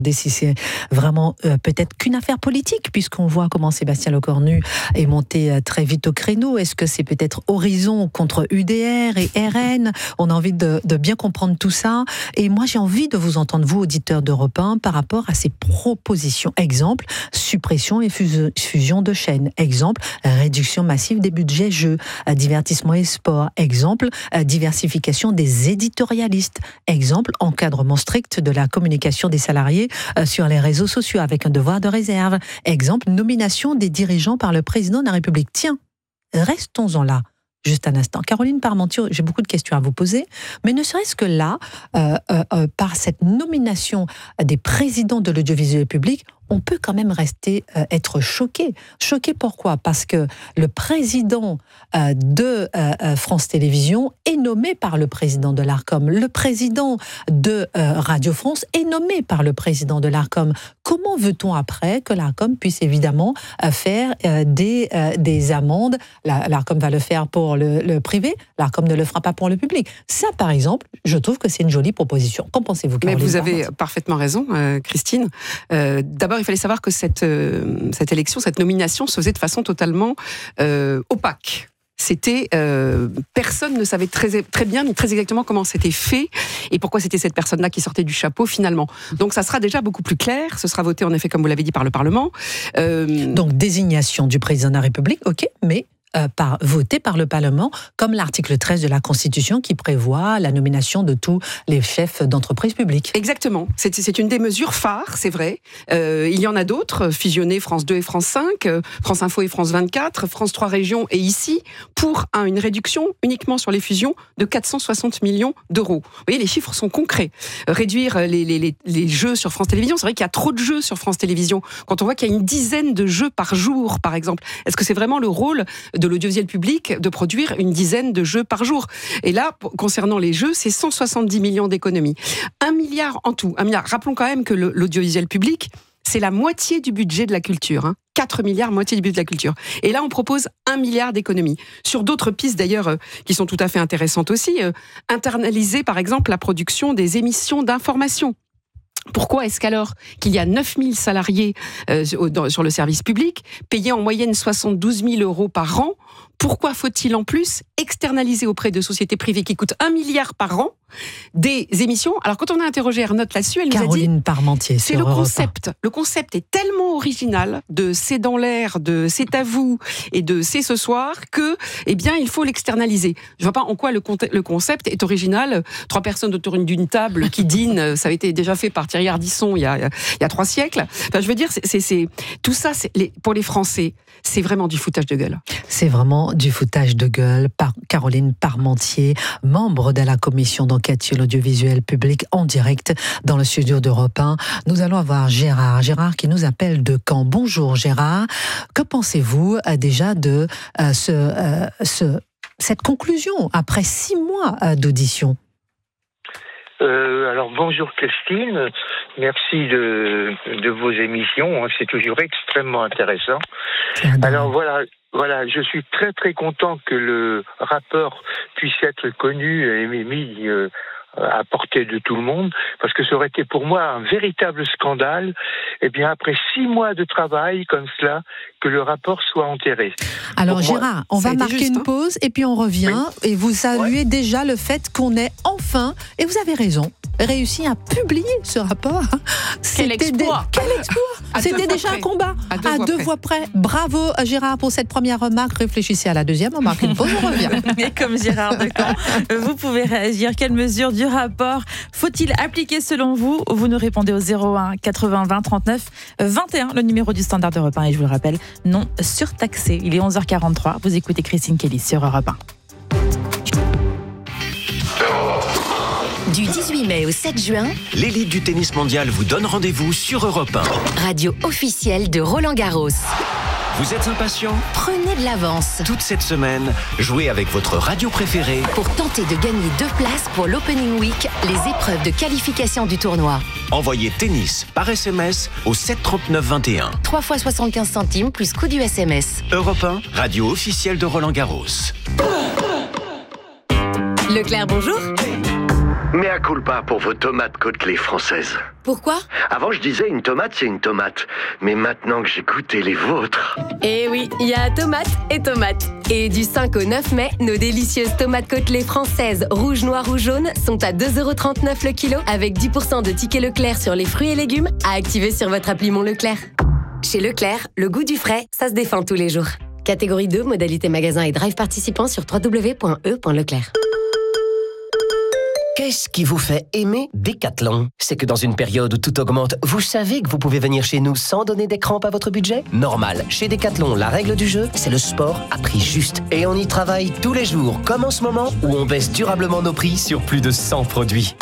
Si c'est vraiment peut-être qu'une affaire politique, puisqu'on voit comment Sébastien Lecornu est monté très vite au créneau. Est-ce que c'est peut-être Horizon contre UDR et RN? On a envie de bien comprendre tout ça. Et moi, j'ai envie de vous entendre, vous, auditeurs d'Europe 1, par rapport à ces propositions. Exemple, suppression et fusion de chaînes. Exemple, réduction massive des budgets jeux, divertissement et sport. Exemple, diversification des éditorialistes. Exemple, encadrement strict de la communication des salariés sur les réseaux sociaux avec un devoir de réserve. Exemple, nomination des dirigeants par le président de la République. Tiens, restons-en là. Juste un instant. Caroline Parmentier, j'ai beaucoup de questions à vous poser, mais ne serait-ce que là, par cette nomination des présidents de l'audiovisuel public, on peut quand même être choqué. Choqué pourquoi ? Parce que le président de France Télévisions est nommé par le président de l'Arcom. Le président de Radio France est nommé par le président de l'Arcom. Comment veut-on après que l'Arcom puisse évidemment faire des amendes ? L'Arcom va le faire pour le privé, l'Arcom ne le fera pas pour le public. Ça, par exemple, je trouve que c'est une jolie proposition. Qu'en pensez-vous, Caroline ? Mais vous avez parfaitement raison, Christine. D'abord, il fallait savoir que cette élection, cette nomination se faisait de façon totalement opaque. Personne ne savait très bien ni très exactement comment c'était fait et pourquoi c'était cette personne-là qui sortait du chapeau finalement. Donc ça sera déjà beaucoup plus clair, ce sera voté en effet comme vous l'avez dit par le Parlement. Donc désignation du président de la République, ok, mais voté par le Parlement, comme l'article 13 de la Constitution qui prévoit la nomination de tous les chefs d'entreprise publique. Exactement. C'est une des mesures phares, c'est vrai. Il y en a d'autres, fusionner France 2 et France 5, France Info et France 24, France 3 Régions et ici, pour une réduction uniquement sur les fusions de 460 millions d'euros. Vous voyez, les chiffres sont concrets. Réduire les jeux sur France Télévisions, c'est vrai qu'il y a trop de jeux sur France Télévisions. Quand on voit qu'il y a une dizaine de jeux par jour, par exemple, est-ce que c'est vraiment le rôle de l'audiovisuel public de produire une dizaine de jeux par jour? Et là, concernant les jeux, c'est 170 millions d'économies. 1 milliard en tout. 1 milliard. Rappelons quand même que l'audiovisuel public, c'est la moitié du budget de la culture. 4 milliards, moitié du budget de la culture. Et là, on propose 1 milliard d'économies. Sur d'autres pistes, d'ailleurs, qui sont tout à fait intéressantes aussi, internaliser, par exemple, la production des émissions d'information. Pourquoi est-ce qu'alors qu'il y a 9000 salariés sur le service public, payés en moyenne 72 000 euros par an, pourquoi faut-il en plus externaliser auprès de sociétés privées qui coûtent 1 milliard par an des émissions? Alors quand on a interrogé Arnotte là-dessus, elle nous a dit... Caroline Parmentier, c'est le concept. Le concept est tellement original de C'est dans l'air, de C'est à vous et de C'est ce soir que, eh bien, il faut l'externaliser. Je vois pas en quoi le concept est original. 3 personnes autour d'une table qui dînent, ça avait été déjà fait par Thierry Ardisson il y a 3 siècles. Enfin, je veux dire, tout ça, pour les Français, c'est vraiment du foutage de gueule. C'est vraiment du foutage de gueule. Caroline Parmentier, membre de la commission d'enquête sur l'audiovisuel public en direct dans le studio d'Europe 1. Nous allons avoir Gérard qui nous appelle de Caen. Bonjour Gérard, que pensez-vous déjà de cette conclusion après 6 mois d'audition? Alors bonjour Christine, merci de vos émissions, c'est toujours extrêmement intéressant. Alors voilà, je suis très très content que le rapport puisse être connu et mis à portée de tout le monde, parce que ça aurait été pour moi un véritable scandale, et bien après 6 mois de travail comme cela, que le rapport soit enterré. Alors pour Gérard, moi, on va marquer une pause et puis on revient, et vous saluez déjà le fait qu'on ait enfin, et vous avez raison, réussi à publier ce rapport. Quel exploit! Quel exploit! C'était déjà un combat à deux voix près. Bravo Gérard pour cette première remarque. Réfléchissez à la deuxième, on marque une pause, on revient. Et comme Gérard de Caen, vous pouvez réagir. Quelle mesure du rapport faut-il appliquer selon vous? Vous nous répondez au 01 80 20 39 21, le numéro du standard d'Europe 1. Et je vous le rappelle, non surtaxé. Il est 11h43. Vous écoutez Christine Kelly sur Europe 1. Du 18 mai au 7 juin, l'élite du tennis mondial vous donne rendez-vous sur Europe 1. Radio officielle de Roland Garros. Vous êtes impatient? Prenez de l'avance. Toute cette semaine, jouez avec votre radio préférée pour tenter de gagner 2 places pour l'Opening Week, les épreuves de qualification du tournoi. Envoyez tennis par SMS au 739 21. 3 fois 75 centimes plus coût du SMS. Europe 1, radio officielle de Roland Garros. Leclerc, bonjour. Mea culpa pour vos tomates Côtelets françaises. Pourquoi ? Avant, je disais une tomate, c'est une tomate. Mais maintenant que j'ai goûté les vôtres... Eh oui, il y a tomates et tomates. Et du 5 au 9 mai, nos délicieuses tomates Côtelets françaises, rouges, noires ou jaunes, sont à 2,39€ le kilo, avec 10% de tickets Leclerc sur les fruits et légumes, à activer sur votre appli Mon Leclerc. Chez Leclerc, le goût du frais, ça se défend tous les jours. Catégorie 2, modalité magasin et drive participant sur www.e.leclerc. Qu'est-ce qui vous fait aimer Decathlon ? C'est que dans une période où tout augmente, vous savez que vous pouvez venir chez nous sans donner des crampes à votre budget ? Normal. Chez Decathlon, la règle du jeu, c'est le sport à prix juste. Et on y travaille tous les jours, comme en ce moment, où on baisse durablement nos prix sur plus de 100 produits.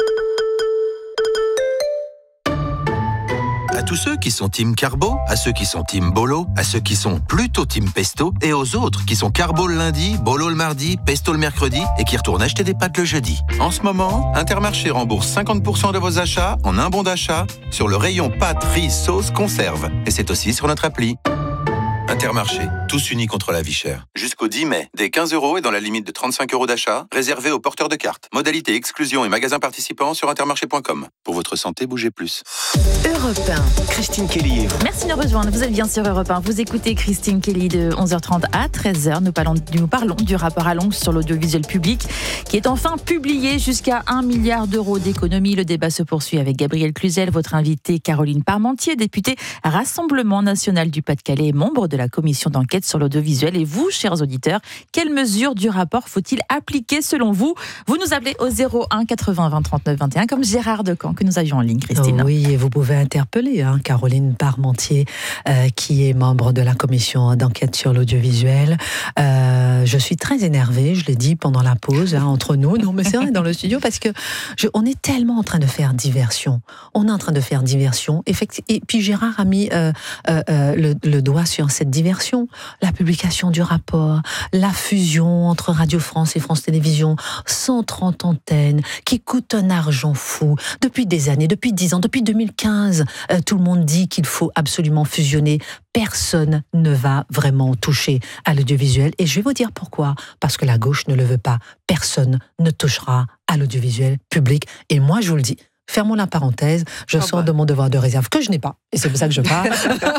À tous ceux qui sont team carbo, à ceux qui sont team bolo, à ceux qui sont plutôt team pesto, et aux autres qui sont carbo le lundi, bolo le mardi, pesto le mercredi, et qui retournent acheter des pâtes le jeudi. En ce moment, Intermarché rembourse 50% de vos achats en un bon d'achat sur le rayon pâtes, riz, sauce, conserve. Et c'est aussi sur notre appli. Intermarché, tous unis contre la vie chère. Jusqu'au 10 mai, dès 15€ et dans la limite de 35€ d'achat, réservé aux porteurs de cartes. Modalité exclusion et magasins participants sur intermarché.com. Pour votre santé, bougez plus. Europe 1. Christine Kelly et vous. Merci de nous rejoindre. Vous êtes bien sur Europe 1. Vous écoutez Christine Kelly de 11h30 à 13h. Nous parlons du rapport Allonges sur l'audiovisuel public qui est enfin publié, jusqu'à 1 milliard d'euros d'économies. Le débat se poursuit avec Gabriel Cluzel, votre invitée Caroline Parmentier, députée Rassemblement National du Pas-de-Calais et membre de la commission d'enquête sur l'audiovisuel. Et vous, chers auditeurs, quelles mesures du rapport faut-il appliquer selon vous ? Vous nous appelez au 01 80 20 39 21 comme Gérard de Caen que nous avions en ligne, Christine. Oui, et vous pouvez interpeller Caroline Parmentier qui est membre de la commission d'enquête sur l'audiovisuel. Je suis très énervée, je l'ai dit pendant la pause entre nous. Non, mais c'est vrai, dans le studio, parce que on est tellement en train de faire diversion. On est en train de faire diversion. Et puis Gérard a mis le doigt sur cette diversion. La publication du rapport, la fusion entre Radio France et France Télévisions, 130 antennes, qui coûtent un argent fou. Depuis des années, depuis 10 ans, depuis 2015, tout le monde dit qu'il faut absolument fusionner. Personne ne va vraiment toucher à l'audiovisuel. Et je vais vous dire pourquoi. Parce que la gauche ne le veut pas. Personne ne touchera à l'audiovisuel public. Et moi, je vous le dis, fermons la parenthèse, je sors de mon devoir de réserve, que je n'ai pas, et c'est pour ça que je parle.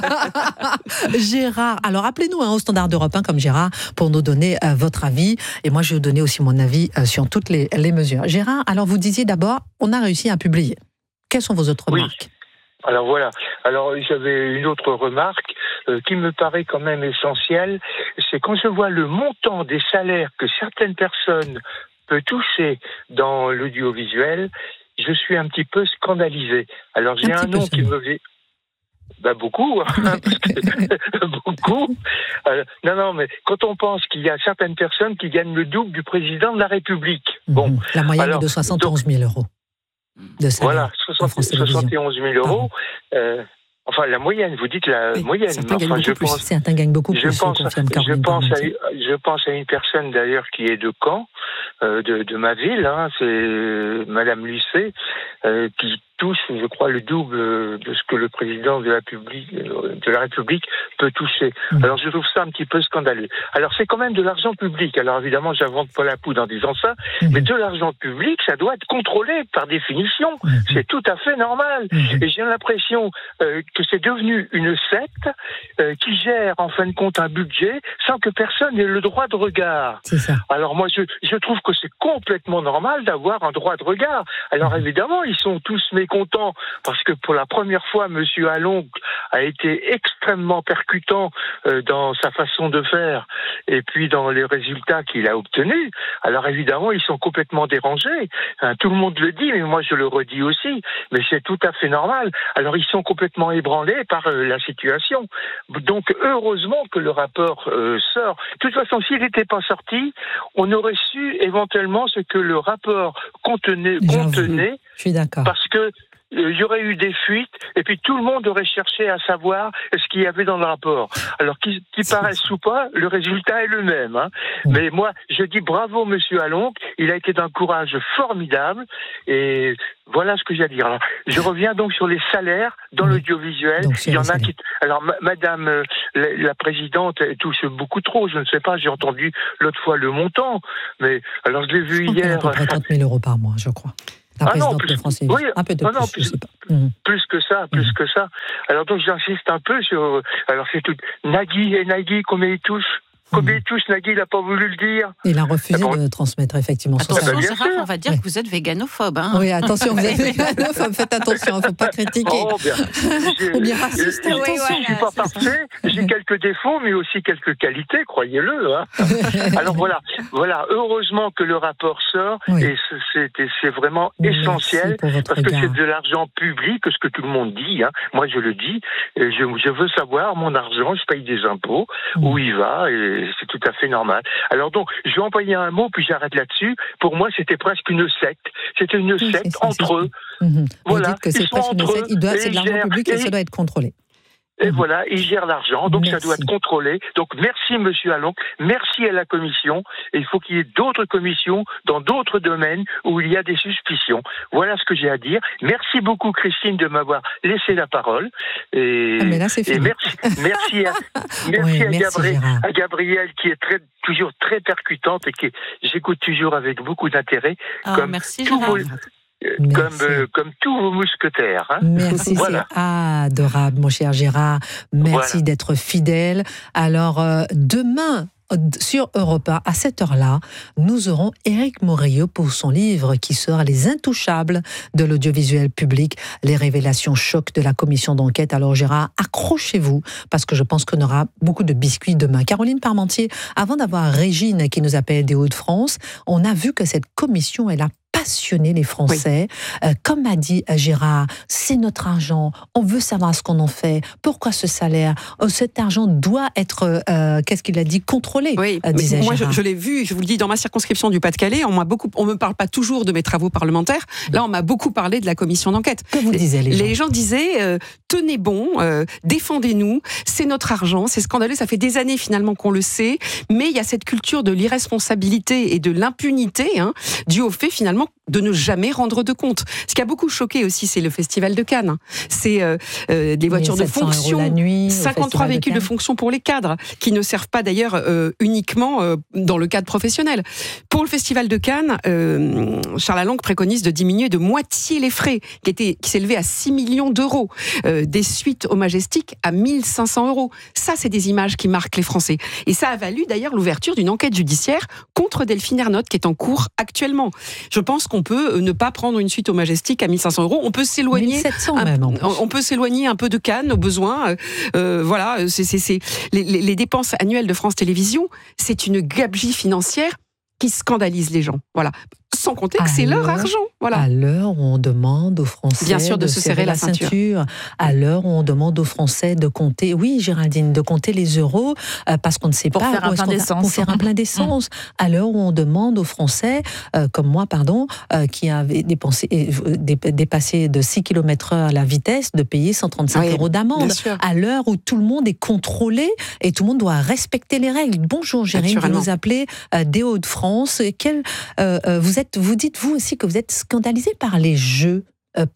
Gérard, alors appelez-nous au standard d'Europe 1 comme Gérard, pour nous donner votre avis, et moi je vais vous donner aussi mon avis sur toutes les mesures. Gérard, alors vous disiez d'abord, on a réussi à publier. Quelles sont vos autres remarques ? Alors voilà, alors j'avais une autre remarque qui me paraît quand même essentielle, c'est quand je vois le montant des salaires que certaines personnes peuvent toucher dans l'audiovisuel, je suis un petit peu scandalisé. Alors j'ai un nom qui me vient... beaucoup, beaucoup. Non, mais quand on pense qu'il y a certaines personnes qui gagnent le double du président de la République. Bon, la moyenne est de 71 000 euros. De salaire, voilà, 71 000 euros. Enfin, la moyenne, vous dites la moyenne. Certains gagnent beaucoup plus. Je pense à une personne d'ailleurs qui est de Caen, de ma ville, c'est Madame Lucet, qui touche, je crois, le double de ce que le président de la République peut toucher. Alors je trouve ça un petit peu scandaleux. Alors c'est quand même de l'argent public. Alors évidemment, j'invente pas la poudre en disant ça, mais de l'argent public, ça doit être contrôlé par définition. C'est tout à fait normal. Et j'ai l'impression que c'est devenu une secte qui gère en fin de compte un budget sans que personne n'ait le droit de regard. C'est ça. Alors moi, je trouve que c'est complètement normal d'avoir un droit de regard. Alors évidemment, ils sont tous mécontents parce que pour la première fois, Monsieur Allonges a été extrêmement percutant dans sa façon de faire et puis dans les résultats qu'il a obtenus. Alors évidemment, ils sont complètement dérangés. Tout le monde le dit, mais moi je le redis aussi. Mais c'est tout à fait normal. Alors ils sont complètement ébranlés par la situation. Donc heureusement que le rapport sort. De toute façon, s'il n'était pas sorti, on aurait su éventuellement ce que le rapport contenait. Je suis d'accord. Parce que il y aurait eu des fuites, et puis tout le monde aurait cherché à savoir ce qu'il y avait dans le rapport. Alors, qu'il paraisse ou pas, le résultat est le même. Mais moi, je dis bravo, Monsieur Allonges, il a été d'un courage formidable, et voilà ce que j'ai à dire. Alors, je reviens donc sur les salaires dans l'audiovisuel. Il y en a qui... Alors, Madame la présidente touche beaucoup trop, je ne sais pas, j'ai entendu l'autre fois le montant, mais alors je l'ai vu hier... À peu près 30 000 euros par mois, je crois. La présidente de France Télévisions. Oui, un peu de non, plus, je sais pas. Plus que ça, plus que ça. Alors donc j'insiste un peu sur... Alors c'est tout... Nagui, combien il touche? Combien il touche, Nagui, il n'a pas voulu le dire. Il a refusé de transmettre, effectivement. Attention, Gérard, on va dire que vous êtes véganophobe. Hein. Oui, attention, vous êtes véganophobe, faites attention, il ne faut pas critiquer. Oh, bien. Ou bien raciste. Je ne suis pas parfait, j'ai quelques défauts, mais aussi quelques qualités, croyez-le. Hein. Alors voilà, heureusement que le rapport sort, et c'est vraiment essentiel, parce que c'est de l'argent public, ce que tout le monde dit. Hein. Moi, je le dis, je veux savoir, mon argent, je paye des impôts, où il va, et c'est tout à fait normal. Alors donc, je vais employer un mot, puis j'arrête là-dessus. Pour moi, c'était presque une secte. C'était une secte entre eux. Voilà. Vous dites que c'est presque une secte. C'est de l'argent public et ça doit être contrôlé. Et voilà, ils gèrent l'argent, donc ça doit être contrôlé. Donc merci Monsieur Allon, merci à la Commission. Et il faut qu'il y ait d'autres commissions dans d'autres domaines où il y a des suspicions. Voilà ce que j'ai à dire. Merci beaucoup Christine de m'avoir laissé la parole. Mais là c'est fini. Merci à Gabrielle qui est toujours très percutante et que j'écoute toujours avec beaucoup d'intérêt. Merci Gérard. Comme tous vos mousquetaires. Hein. Merci, voilà. C'est adorable, mon cher Gérard. Merci d'être fidèle. Alors, demain, sur Europe 1, à cette heure-là, nous aurons Éric Morillo pour son livre qui sort Les Intouchables de l'audiovisuel public, les révélations chocs de la commission d'enquête. Alors Gérard, accrochez-vous, parce que je pense qu'on aura beaucoup de biscuits demain. Caroline Parmentier, avant d'avoir Régine qui nous appelle des Hauts-de-France, on a vu que cette commission, elle a passionner les Français. Oui. Comme a dit Gérard, c'est notre argent, on veut savoir ce qu'on en fait, pourquoi ce salaire, cet argent doit être, qu'est-ce qu'il a dit, contrôlé. Oui, moi je l'ai vu, je vous le dis, dans ma circonscription du Pas-de-Calais, on me parle pas toujours de mes travaux parlementaires, là on m'a beaucoup parlé de la commission d'enquête. Que vous disiez les gens disaient, tenez bon, défendez-nous, c'est notre argent, c'est scandaleux, ça fait des années finalement qu'on le sait, mais il y a cette culture de l'irresponsabilité et de l'impunité, due au fait finalement de ne jamais rendre de compte. Ce qui a beaucoup choqué aussi, c'est le Festival de Cannes. C'est des voitures de fonction, la nuit, 53 véhicules de fonction pour les cadres, qui ne servent pas d'ailleurs uniquement dans le cadre professionnel. Pour le Festival de Cannes, Charles Along préconise de diminuer de moitié les frais, qui s'élevaient à 6 millions d'euros, des suites au Majestic à 1 500 euros. Ça, c'est des images qui marquent les Français. Et ça a valu d'ailleurs l'ouverture d'une enquête judiciaire contre Delphine Ernotte, qui est en cours actuellement. Je pense qu'on peut ne pas prendre une suite au Majestic à 1 500 euros. On peut s'éloigner, 1700 même, on peut s'éloigner un peu de Cannes au besoin. Voilà, les dépenses annuelles de France Télévisions, c'est une gabegie financière qui scandalise les gens. Voilà. Sans compter que c'est leur argent. Voilà. À l'heure où on demande aux Français bien sûr de se serrer la ceinture. À l'heure où on demande aux Français de compter, oui Géraldine, de compter les euros parce qu'on ne sait pour pas faire pour faire un plein d'essence. À l'heure où on demande aux Français, comme moi qui avait dépassé de 6 km/h la vitesse, de payer 135 euros d'amende. À l'heure où tout le monde est contrôlé et tout le monde doit respecter les règles. Bonjour Jérémy, vous nous appelez des Hauts-de-France. Vous dites vous aussi que vous êtes scandalisé par les jeux. Pourquoi ?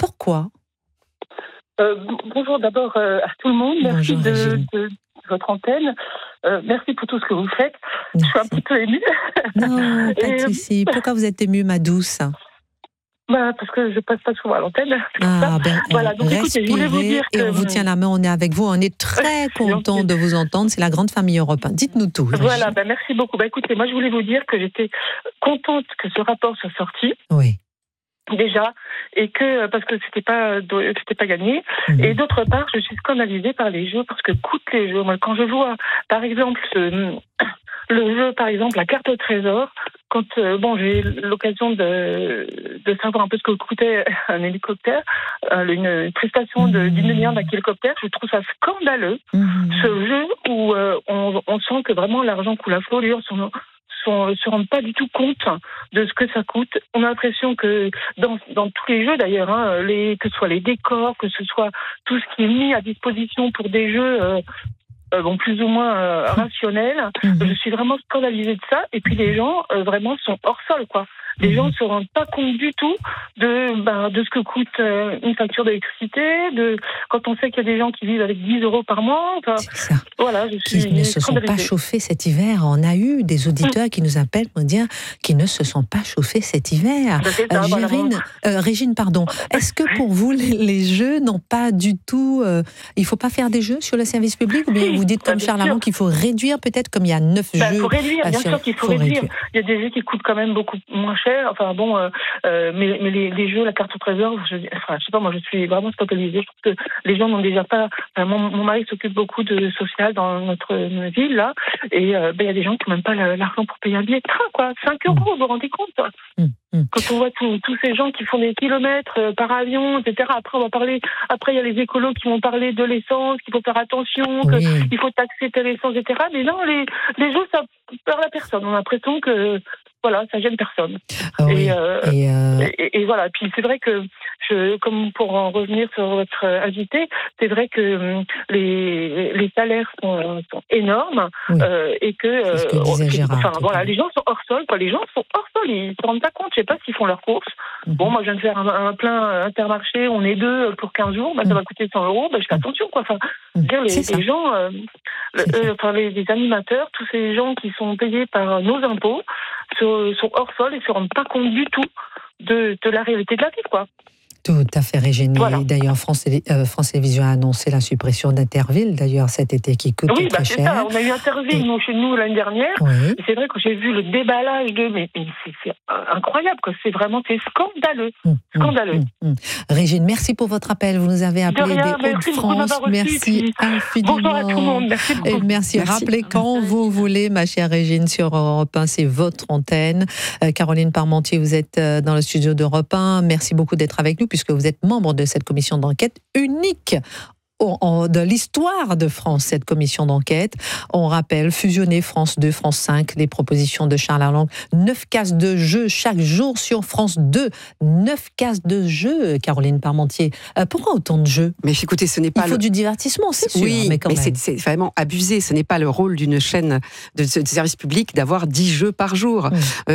Bonjour d'abord à tout le monde. Merci de votre antenne. Merci pour tout ce que vous faites. Merci. Je suis un petit peu émue. Non, pas de souci. Pourquoi vous êtes émue, ma douce ? Parce que je passe pas souvent à l'antenne. Voilà, donc écoutez, je voulais vous dire que... Et on vous tient la main, on est avec vous, on est très content de vous entendre, c'est la grande famille Europe 1. Dites-nous tout. Voilà, merci beaucoup. Écoutez, moi je voulais vous dire que j'étais contente que ce rapport soit sorti. Oui. Déjà, et que parce que c'était pas gagné. Et d'autre part, je suis scandalisée par les jeux parce que coûtent les jeux. Moi, quand je vois, par exemple, le jeu, par exemple, la carte au trésor, quand j'ai l'occasion de savoir un peu ce que coûtait un hélicoptère, une prestation d'1 million d'un hélicoptère, je trouve ça scandaleux. Ce jeu où on sent que vraiment l'argent coule à flot, les gens se rendent pas du tout compte de ce que ça coûte. On a l'impression que dans tous les jeux d'ailleurs, que ce soit les décors, que ce soit tout ce qui est mis à disposition pour des jeux plus ou moins rationnels, je suis vraiment scandalisée de ça. Et puis les gens vraiment sont hors sol, quoi. Les gens ne se rendent pas compte du tout de ce que coûte une facture d'électricité, quand on sait qu'il y a des gens qui vivent avec 10 € par mois. Voilà, qui ne se sont pas chauffés cet hiver. On a eu des auditeurs qui nous appellent pour dire qu'ils ne se sont pas chauffés cet hiver. Régine, pardon. Est-ce que pour vous, les jeux n'ont pas du tout... il ne faut pas faire des jeux sur le service public, ou bien vous dites comme Charles Lalonde qu'il faut réduire peut-être, comme il y a 9 jeux. Il faut réduire, bien sûr qu'il faut réduire. Il y a des jeux qui coûtent quand même beaucoup moins cher. Enfin bon, mais les jeux, la carte au trésor, je sais pas, moi je suis vraiment scandalisée. Je trouve que les gens n'ont déjà pas... mon mari s'occupe beaucoup de social dans notre ville, là, et il y a des gens qui n'ont même pas l'argent pour payer un billet de train, quoi. 5 €, vous vous rendez compte, quoi. Quand on voit tous ces gens qui font des kilomètres par avion, etc. Après, il y a les écolos qui vont parler de l'essence, qu'il faut faire attention, qu'il faut taxer telle essence, etc. Mais non, les jeux, ça perd la personne. On a l'impression que, voilà, ça gêne personne. Et voilà. Puis c'est vrai que, comme pour en revenir sur votre invité, c'est vrai que les salaires sont énormes et que les gens sont hors sol. Les gens sont hors sol, ils se rendent pas compte. Je sais pas s'ils font leurs courses. Bon, moi je viens de faire un plein Intermarché, on est 2 pour 15 jours, ça va coûter 100 €. Je fais attention, quoi. Enfin, les gens, les animateurs, tous ces gens qui sont payés par nos impôts sont hors sol et se rendent pas compte du tout de la réalité de la vie, quoi. Tout à fait, Régine. Voilà. D'ailleurs, France Télévisions a annoncé la suppression d'Interville, d'ailleurs, cet été, qui coûte très cher. Ça. On a eu Interville, chez nous, l'année dernière. Oui. C'est vrai que j'ai vu le déballage mais c'est incroyable, que c'est scandaleux. Scandaleux. Régine, merci pour votre appel. Vous nous avez appelé des Hauts-de-France. Merci infiniment. Bonjour à tout le monde. Merci beaucoup. Et merci. Rappelez quand vous voulez, ma chère Régine, sur Europe 1, c'est votre antenne. Caroline Parmentier, vous êtes dans le studio d'Europe 1. Merci beaucoup d'être avec nous, puisque vous êtes membre de cette commission d'enquête unique de l'histoire de France, cette commission d'enquête. On rappelle, fusionner France 2, France 5, les propositions de Charles Lalonde, 9 cases de jeu chaque jour sur France 2. 9 cases de jeu, Caroline Parmentier. Pourquoi autant de jeux ? Mais écoutez, ce n'est pas... Il faut du divertissement, c'est sûr. Oui, mais c'est vraiment abusé. Ce n'est pas le rôle d'une chaîne de service public d'avoir 10 jeux par jour.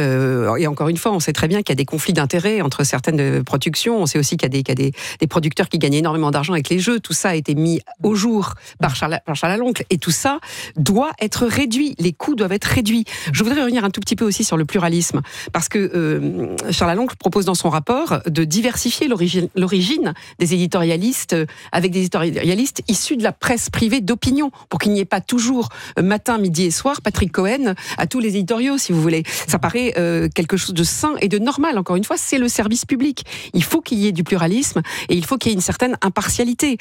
Et encore une fois, on sait très bien qu'il y a des conflits d'intérêts entre certaines productions. On sait aussi qu'il y a des producteurs qui gagnent énormément d'argent avec les jeux. Tout ça a été mis au jour par Charles Lalonde, et tout ça doit être réduit, les coûts doivent être réduits. Je voudrais revenir un tout petit peu aussi sur le pluralisme, parce que Charles Lalonde propose dans son rapport de diversifier l'origine des éditorialistes avec des éditorialistes issus de la presse privée d'opinion, pour qu'il n'y ait pas toujours matin, midi et soir Patrick Cohen à tous les éditoriaux, si vous voulez. Ça paraît quelque chose de sain et de normal. Encore une fois, c'est le service public. Il faut qu'il y ait du pluralisme et il faut qu'il y ait une certaine impartialité.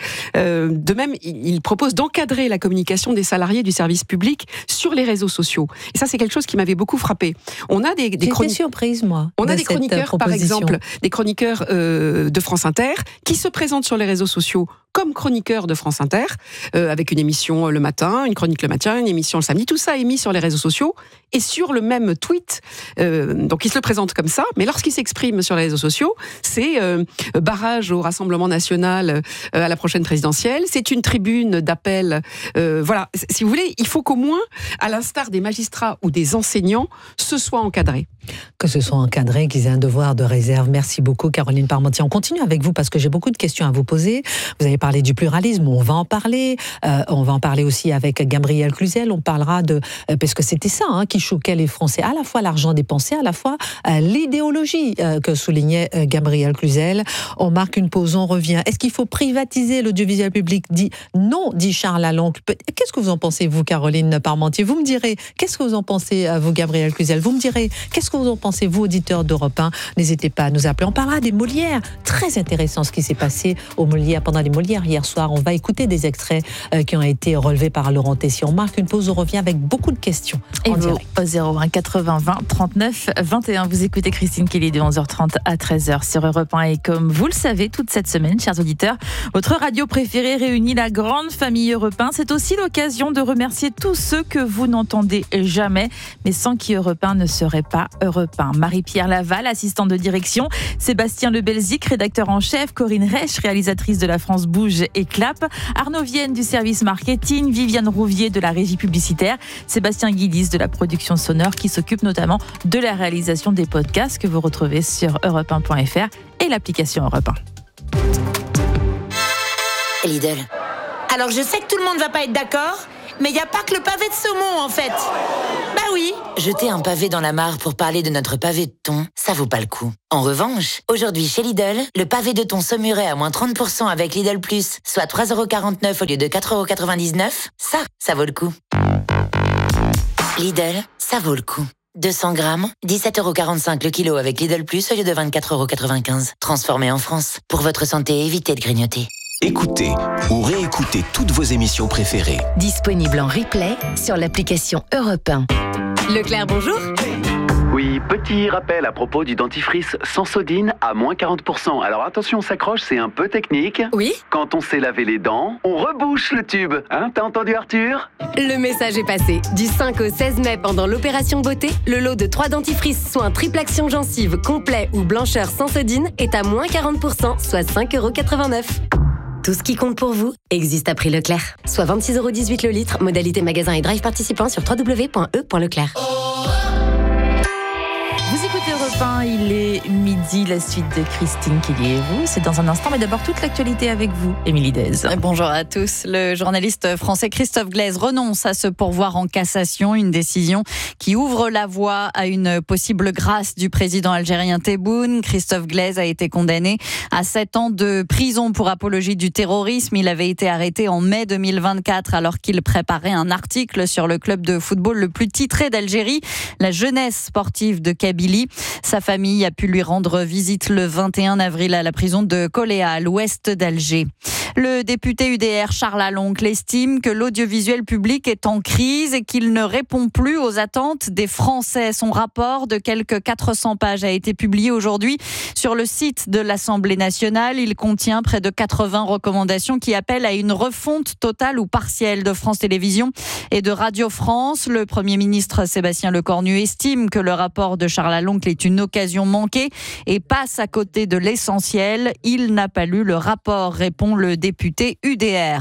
De même, il propose d'encadrer la communication des salariés du service public sur les réseaux sociaux. Et ça, c'est quelque chose qui m'avait beaucoup frappé. On a des J'étais surprise, moi. On a des chroniqueurs, par exemple, des chroniqueurs de France Inter, qui se présentent sur les réseaux sociaux comme chroniqueur de France Inter, avec une émission le matin, une chronique le matin, une émission le samedi. Tout ça est mis sur les réseaux sociaux et sur le même tweet. Donc il se le présente comme ça, mais lorsqu'il s'exprime sur les réseaux sociaux, c'est barrage au Rassemblement national à la prochaine présidentielle. C'est une tribune d'appel. Voilà, si vous voulez, il faut qu'au moins, à l'instar des magistrats ou des enseignants, ce soit encadré. Que ce soit encadré, qu'ils aient un devoir de réserve. Merci beaucoup, Caroline Parmentier. On continue avec vous parce que j'ai beaucoup de questions à vous poser. Vous avez parlé du pluralisme, on va en parler. On va en parler aussi avec Gabriel Cluzel. On parlera parce que c'était ça qui choquait les Français, à la fois l'argent dépensé, à la fois l'idéologie que soulignait Gabriel Cluzel. On marque une pause, on revient. Est-ce qu'il faut privatiser l'audiovisuel public ? Non, dit Charles Lalonde. Qu'est-ce que vous en pensez, vous, Caroline Parmentier ? Vous me direz, qu'est-ce que vous en pensez, vous, Gabriel Cluzel ? Vous me direz, qu'est-ce que vous en pensez, vous, auditeurs d'Europe 1 ? N'hésitez pas à nous appeler. On parlera des Molières. Très intéressant ce qui s'est passé aux Molières, pendant les Molières hier soir. On va écouter des extraits qui ont été relevés par Laurent Tessier. On marque une pause, on revient avec beaucoup de questions. Et vous, au 01 80 20 39 21, vous écoutez Christine Kelly de 11h30 à 13h sur Europe 1. Et comme vous le savez, toute cette semaine, chers auditeurs, votre radio préférée réunit la grande famille Europe 1. C'est aussi l'occasion de remercier tous ceux que vous n'entendez jamais, mais sans qui Europe 1 ne serait pas Europe 1. Marie-Pierre Laval, assistante de direction, Sébastien Lebelzic, rédacteur en chef, Corinne Reich, réalisatrice de La France Bouge, Bouge et Clap, Arnaud Vienne du service marketing, Viviane Rouvier de la régie publicitaire, Sébastien Guidis de la production sonore qui s'occupe notamment de la réalisation des podcasts que vous retrouvez sur europe1.fr et l'application Europe 1. Lidl. Alors je sais que tout le monde va pas être d'accord, mais il n'y a pas que le pavé de saumon en fait. Bah oui. Jeter un pavé dans la mare pour parler de notre pavé de thon, ça vaut pas le coup. En revanche, aujourd'hui chez Lidl, le pavé de thon saumuret à moins 30% avec Lidl Plus, soit 3,49€ au lieu de 4,99€, ça vaut le coup. Lidl, ça vaut le coup. 200 grammes, 17,45€ le kilo avec Lidl Plus au lieu de 24,95€. Transformé en France. Pour votre santé, évitez de grignoter. Écoutez ou réécoutez toutes vos émissions préférées. Disponible en replay sur l'application Europe 1. Leclerc, bonjour. Oui, petit rappel à propos du dentifrice Sensodyne à moins 40%. Alors attention, on s'accroche, c'est un peu technique. Oui. Quand on s'est lavé les dents, on rebouche le tube. Hein, t'as entendu Arthur ? Le message est passé. Du 5 au 16 mai, pendant l'opération beauté, le lot de 3 dentifrices soins triple action gencive complet ou blancheur Sensodyne est à moins 40%, soit 5,89€. Tout ce qui compte pour vous existe à prix Leclerc. Soit 26,18€ le litre, modalité magasin et drive participant sur www.e.leclerc. Vous écoutez Europe 1, il est midi, la suite de Christine Kelly et vous. C'est dans un instant, mais d'abord toute l'actualité avec vous, Émilie Dez. Bonjour à tous. Le journaliste français Christophe Glaise renonce à se pourvoir en cassation, une décision qui ouvre la voie à une possible grâce du président algérien Tebboune. Christophe Glaise a été condamné à 7 ans de prison pour apologie du terrorisme. Il avait été arrêté en mai 2024 alors qu'il préparait un article sur le club de football le plus titré d'Algérie, la jeunesse sportive de Kabylie. Sa famille a pu lui rendre visite le 21 avril à la prison de Koléa, à l'ouest d'Alger. Le député UDR Charles Aloncle estime que l'audiovisuel public est en crise et qu'il ne répond plus aux attentes des Français. Son rapport de quelques 400 pages a été publié aujourd'hui sur le site de l'Assemblée nationale. Il contient près de 80 recommandations qui appellent à une refonte totale ou partielle de France Télévisions et de Radio France. Le Premier ministre Sébastien Lecornu estime que le rapport de Charles Aloncle est une occasion manquée et passe à côté de l'essentiel. Il n'a pas lu le rapport, répond le député UDR.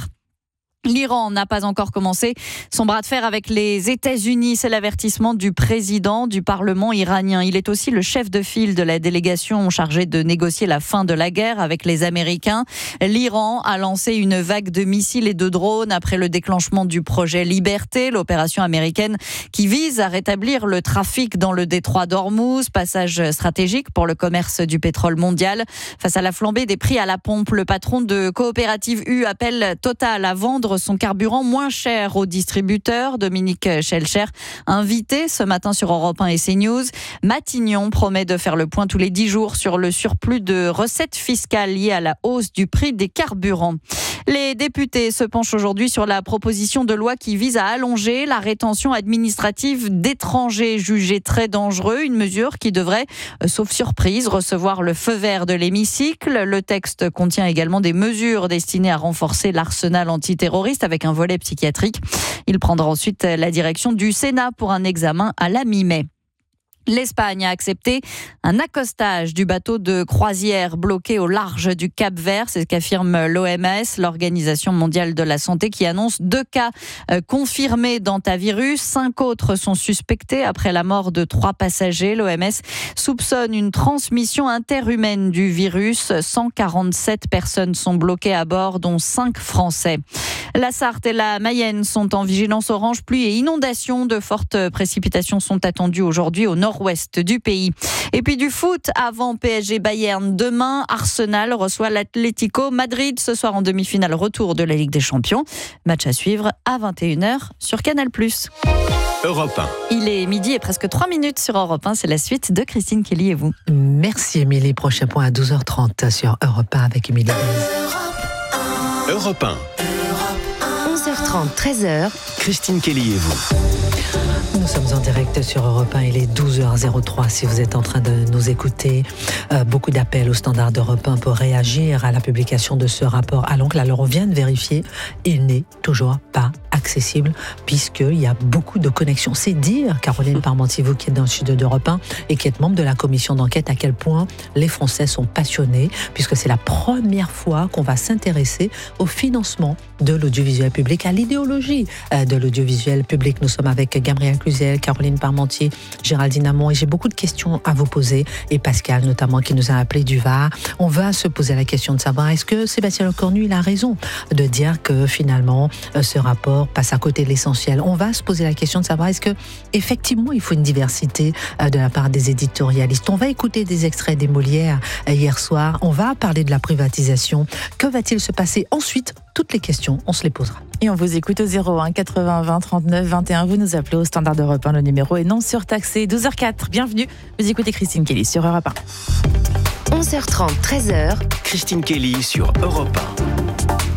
L'Iran n'a pas encore commencé son bras de fer avec les États-Unis. C'est l'avertissement du président du Parlement iranien. Il est aussi le chef de file de la délégation chargée de négocier la fin de la guerre avec les Américains. L'Iran a lancé une vague de missiles et de drones après le déclenchement du projet Liberté, l'opération américaine qui vise à rétablir le trafic dans le détroit d'Ormuz, passage stratégique pour le commerce du pétrole mondial. Face à la flambée des prix à la pompe, le patron de Coopérative U appelle Total à vendre son carburant moins cher aux distributeurs. Dominique Schelcher, invité ce matin sur Europe 1 et CNews. Matignon promet de faire le point tous les 10 jours sur le surplus de recettes fiscales liées à la hausse du prix des carburants. Les députés se penchent aujourd'hui sur la proposition de loi qui vise à allonger la rétention administrative d'étrangers jugés très dangereux, une mesure qui devrait, sauf surprise, recevoir le feu vert de l'hémicycle. Le texte contient également des mesures destinées à renforcer l'arsenal antiterroriste avec un volet psychiatrique. Il prendra ensuite la direction du Sénat pour un examen à la mi-mai. L'Espagne a accepté un accostage du bateau de croisière bloqué au large du Cap-Vert. C'est ce qu'affirme l'OMS, l'Organisation mondiale de la santé, qui annonce 2 cas confirmés d'hantavirus. 5 autres sont suspectés après la mort de 3 passagers. L'OMS soupçonne une transmission interhumaine du virus. 147 personnes sont bloquées à bord, dont 5 Français. La Sarthe et la Mayenne sont en vigilance orange pluie et inondations. De fortes précipitations sont attendues aujourd'hui au nord-ouest du pays. Et puis du foot avant PSG Bayern. Demain, Arsenal reçoit l'Atlético Madrid ce soir en demi-finale retour de la Ligue des Champions. Match à suivre à 21h sur Canal+. Europe 1. Il est midi et presque 3 minutes sur Europe 1. C'est la suite de Christine Kelly et vous. Merci Émilie. Prochain point à 12h30 sur Europe 1 avec Émilie. Europe 1. 11h30, 13h. Christine Kelly et vous. Nous sommes sommes en direct sur Europe 1, il est 12h03 si vous êtes en train de nous écouter. Beaucoup d'appels au standard d'Europe 1 pour réagir à la publication de ce rapport à l'oncle. Alors on vient de vérifier, il n'est toujours pas accessible puisqu'il y a beaucoup de connexions. C'est dire, Caroline Parmentier, vous qui êtes dans le studio d'Europe 1 et qui êtes membre de la commission d'enquête, à quel point les Français sont passionnés puisque c'est la première fois qu'on va s'intéresser au financement de l'audiovisuel public, à l'idéologie de l'audiovisuel public. Nous sommes avec Gabriel Cluzel, Caroline Parmentier, Géraldine Amont et j'ai beaucoup de questions à vous poser et Pascal notamment qui nous a appelé du Var. On va se poser la question de savoir est-ce que Sébastien Lecornu il a raison de dire que finalement ce rapport passe à côté de l'essentiel. On va se poser la question de savoir est-ce que effectivement il faut une diversité de la part des éditorialistes. On va écouter des extraits des Molières hier soir. On va parler de la privatisation. Que va-t-il se passer ensuite? Toutes les questions, on se les posera. Et on vous écoute au 01 80 20 39 21. Vous nous appelez au standard d'Europe 1. Le numéro est non surtaxé. 12h04. Bienvenue. Vous écoutez Christine Kelly sur Europe 1. 11h30, 13h. Christine Kelly sur Europe 1.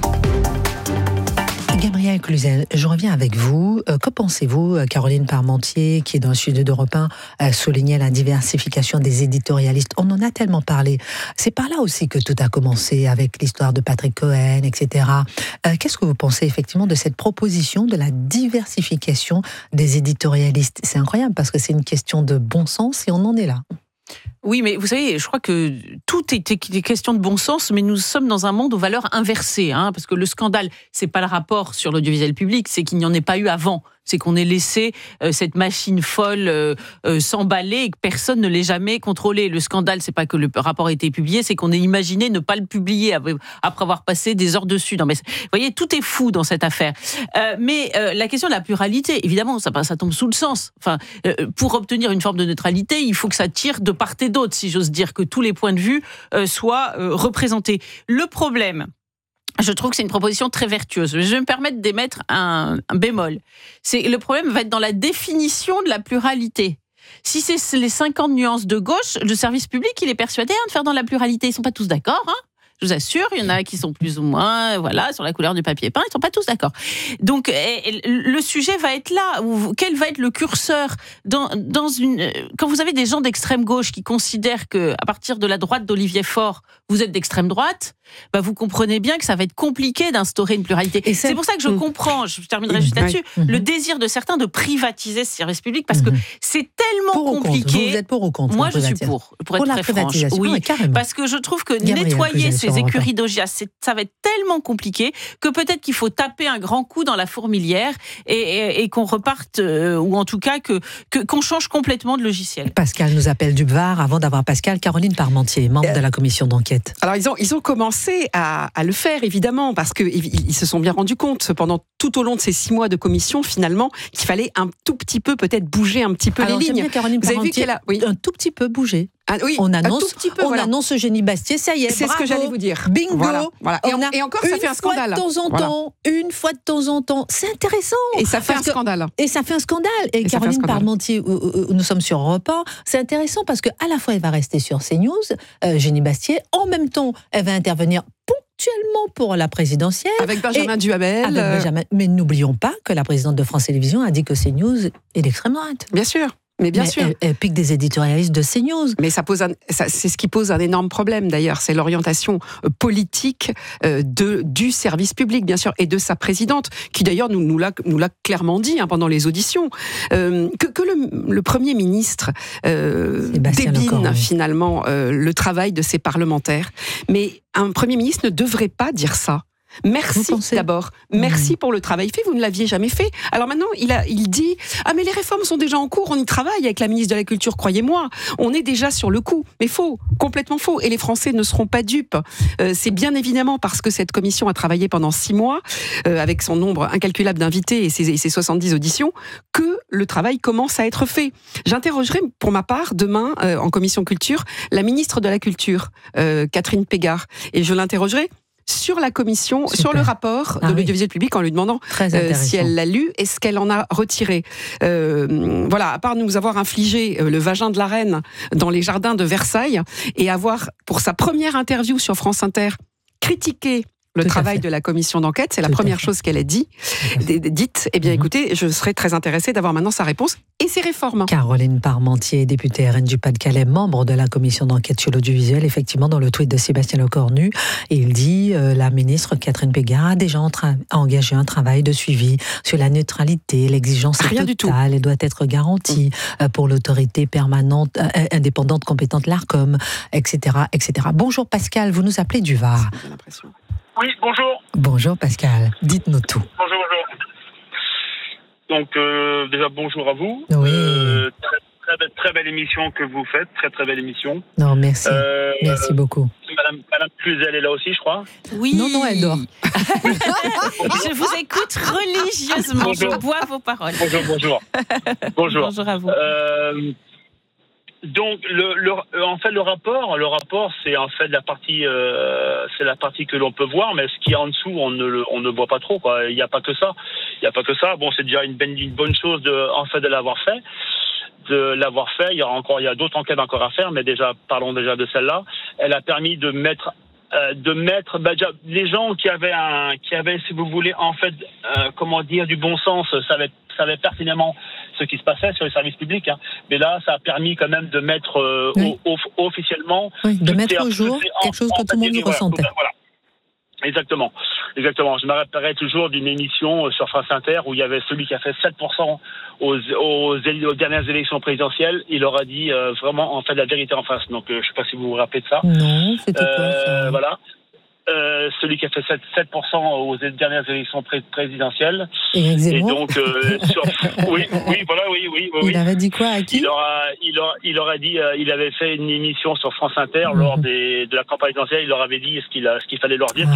Gabriel Cluzel, je reviens avec vous. Que pensez-vous, Caroline Parmentier, qui est dans le studio d'Europe 1, soulignait la diversification des éditorialistes. On en a tellement parlé. C'est par là aussi que tout a commencé avec l'histoire de Patrick Cohen, etc. Qu'est-ce que vous pensez effectivement de cette proposition de la diversification des éditorialistes? C'est incroyable parce que c'est une question de bon sens et on en est là. Oui, mais vous savez, je crois que tout est question de bon sens, mais nous sommes dans un monde aux valeurs inversées, parce que le scandale, c'est pas le rapport sur l'audiovisuel public, c'est qu'il n'y en ait pas eu avant. C'est qu'on ait laissé cette machine folle s'emballer et que personne ne l'ait jamais contrôlée. Le scandale, c'est pas que le rapport a été publié, c'est qu'on ait imaginé ne pas le publier après avoir passé des heures dessus. Non, mais vous voyez, tout est fou dans cette affaire. Mais la question de la pluralité, évidemment, ça tombe sous le sens. Enfin, pour obtenir une forme de neutralité, il faut que ça tire de part et d'autre, si j'ose dire, que tous les points de vue soient représentés. Le problème, je trouve que c'est une proposition très vertueuse. Je vais me permettre d'émettre un bémol. Le problème va être dans la définition de la pluralité. Si c'est les 50 nuances de gauche, le service public, il est persuadé de faire dans la pluralité. Ils ne sont pas tous d'accord, Je vous assure, il y en a qui sont plus ou moins, sur la couleur du papier peint, ils ne sont pas tous d'accord. Donc, le sujet va être là. Quel va être le curseur quand vous avez des gens d'extrême gauche qui considèrent que, à partir de la droite d'Olivier Faure, vous êtes d'extrême droite, vous comprenez bien que ça va être compliqué d'instaurer une pluralité. Et c'est pour ça que je comprends, je terminerai juste là-dessus, le désir de certains de privatiser ce service public parce que c'est tellement compliqué. Vous êtes pour ou contre? Moi, je suis pour être très franche. Oui, parce que je trouve que nettoyer ces écuries d'Augias, ça va être tellement compliqué que peut-être qu'il faut taper un grand coup dans la fourmilière et qu'on reparte, ou en tout cas qu'on change complètement de logiciel. Pascal nous appelle du Var. Avant d'avoir Pascal, Caroline Parmentier, membre de la commission d'enquête. Alors ils ont commencé à le faire évidemment parce qu'ils se sont bien rendus compte pendant tout au long de ces 6 mois de commission finalement qu'il fallait un tout petit peu peut-être bouger un petit peu les lignes. Caroline Parmentier, vous avez vu qu'elle a un tout petit peu bougé. Ah, oui, on annonce Eugénie Bastier, ça y est, c'est bravo, ce que j'allais vous dire. Bingo. Voilà. Et encore, ça fait un scandale. Une fois de temps en temps, c'est intéressant. Et ça fait un scandale. Et ça fait un scandale. Et Caroline Parmentier, nous sommes sur Europe 1, c'est intéressant parce qu'à la fois elle va rester sur CNews, Eugénie Bastier, en même temps elle va intervenir ponctuellement pour la présidentielle. Avec Benjamin Duhamel. Mais n'oublions pas que la présidente de France Télévisions a dit que CNews est d'extrême droite. Bien sûr. Mais bien sûr. Elle pique des éditorialistes de CNews. Mais c'est ce qui pose un énorme problème d'ailleurs, c'est l'orientation politique du service public, bien sûr, et de sa présidente, qui d'ailleurs nous l'a clairement dit pendant les auditions, que le Premier ministre débine finalement le travail de ses parlementaires. Mais un Premier ministre ne devrait pas dire ça. Merci d'abord. Merci pour le travail fait. Vous ne l'aviez jamais fait. Alors maintenant, il dit mais les réformes sont déjà en cours. On y travaille avec la ministre de la Culture. Croyez-moi, on est déjà sur le coup. Mais faux, complètement faux. Et les Français ne seront pas dupes. C'est bien évidemment parce que cette commission a travaillé pendant 6 mois avec son nombre incalculable d'invités et ses 70 auditions que le travail commence à être fait. J'interrogerai pour ma part demain en commission culture la ministre de la Culture, Catherine Pégard, et je l'interrogerai sur la commission, sur le rapport de l'audiovisuel public en lui demandant si elle l'a lu et ce qu'elle en a retiré. À part nous avoir infligé le vagin de la reine dans les jardins de Versailles et avoir, pour sa première interview sur France Inter, critiqué le travail de la commission d'enquête. C'est la première chose qu'elle a dite. Eh bien, écoutez, je serais très intéressée d'avoir maintenant sa réponse et ses réformes. Caroline Parmentier, députée RN du Pas-de-Calais, membre de la commission d'enquête sur l'audiovisuel, effectivement, dans le tweet de Sébastien Lecornu, il dit la ministre Catherine Pégard a déjà engagé un travail de suivi sur la neutralité, l'exigence totale, elle doit être garantie pour l'autorité permanente, indépendante, compétente, l'ARCOM, etc., etc. Bonjour Pascal, vous nous appelez du Var. Oui, bonjour. Bonjour Pascal, dites-nous tout. Bonjour. Donc, déjà, bonjour à vous. Oui. Très belle émission que vous faites, très belle émission. Non, merci. Merci beaucoup. Madame Cluzel est là aussi, je crois. Oui. Non, elle dort. Je vous écoute religieusement, bonjour. Je bois vos paroles. Bonjour. Bonjour à vous. Donc, en fait, le rapport, c'est en fait la partie que l'on peut voir, mais ce qu'il y a en dessous, on ne voit pas trop, quoi. Il n'y a pas que ça. Bon, c'est déjà une bonne chose de l'avoir fait. Il y a d'autres enquêtes encore à faire, mais parlons déjà de celle-là. Elle a permis de mettre déjà, les gens qui avaient, si vous voulez, en fait, du bon sens, savaient pertinemment ce qui se passait sur les services publics, hein. Mais là, ça a permis quand même de mettre officiellement... Oui, de mettre au jour quelque chose que tout le monde ressentait. Voilà. Exactement. Je me rappellerai toujours d'une émission sur France Inter où il y avait celui qui a fait 7% aux dernières élections présidentielles. Il leur a dit vraiment, en fait, la vérité en face. Donc, je ne sais pas si vous vous rappelez de ça. Non, c'était quoi ça ? Voilà. Celui qui a fait 7% aux dernières élections présidentielles. Éric Zemmour. Et donc, oui. Il avait dit quoi à qui ? Il leur a dit, il avait fait une émission sur France Inter lors de la campagne présidentielle. Il leur avait dit ce qu'il fallait leur dire.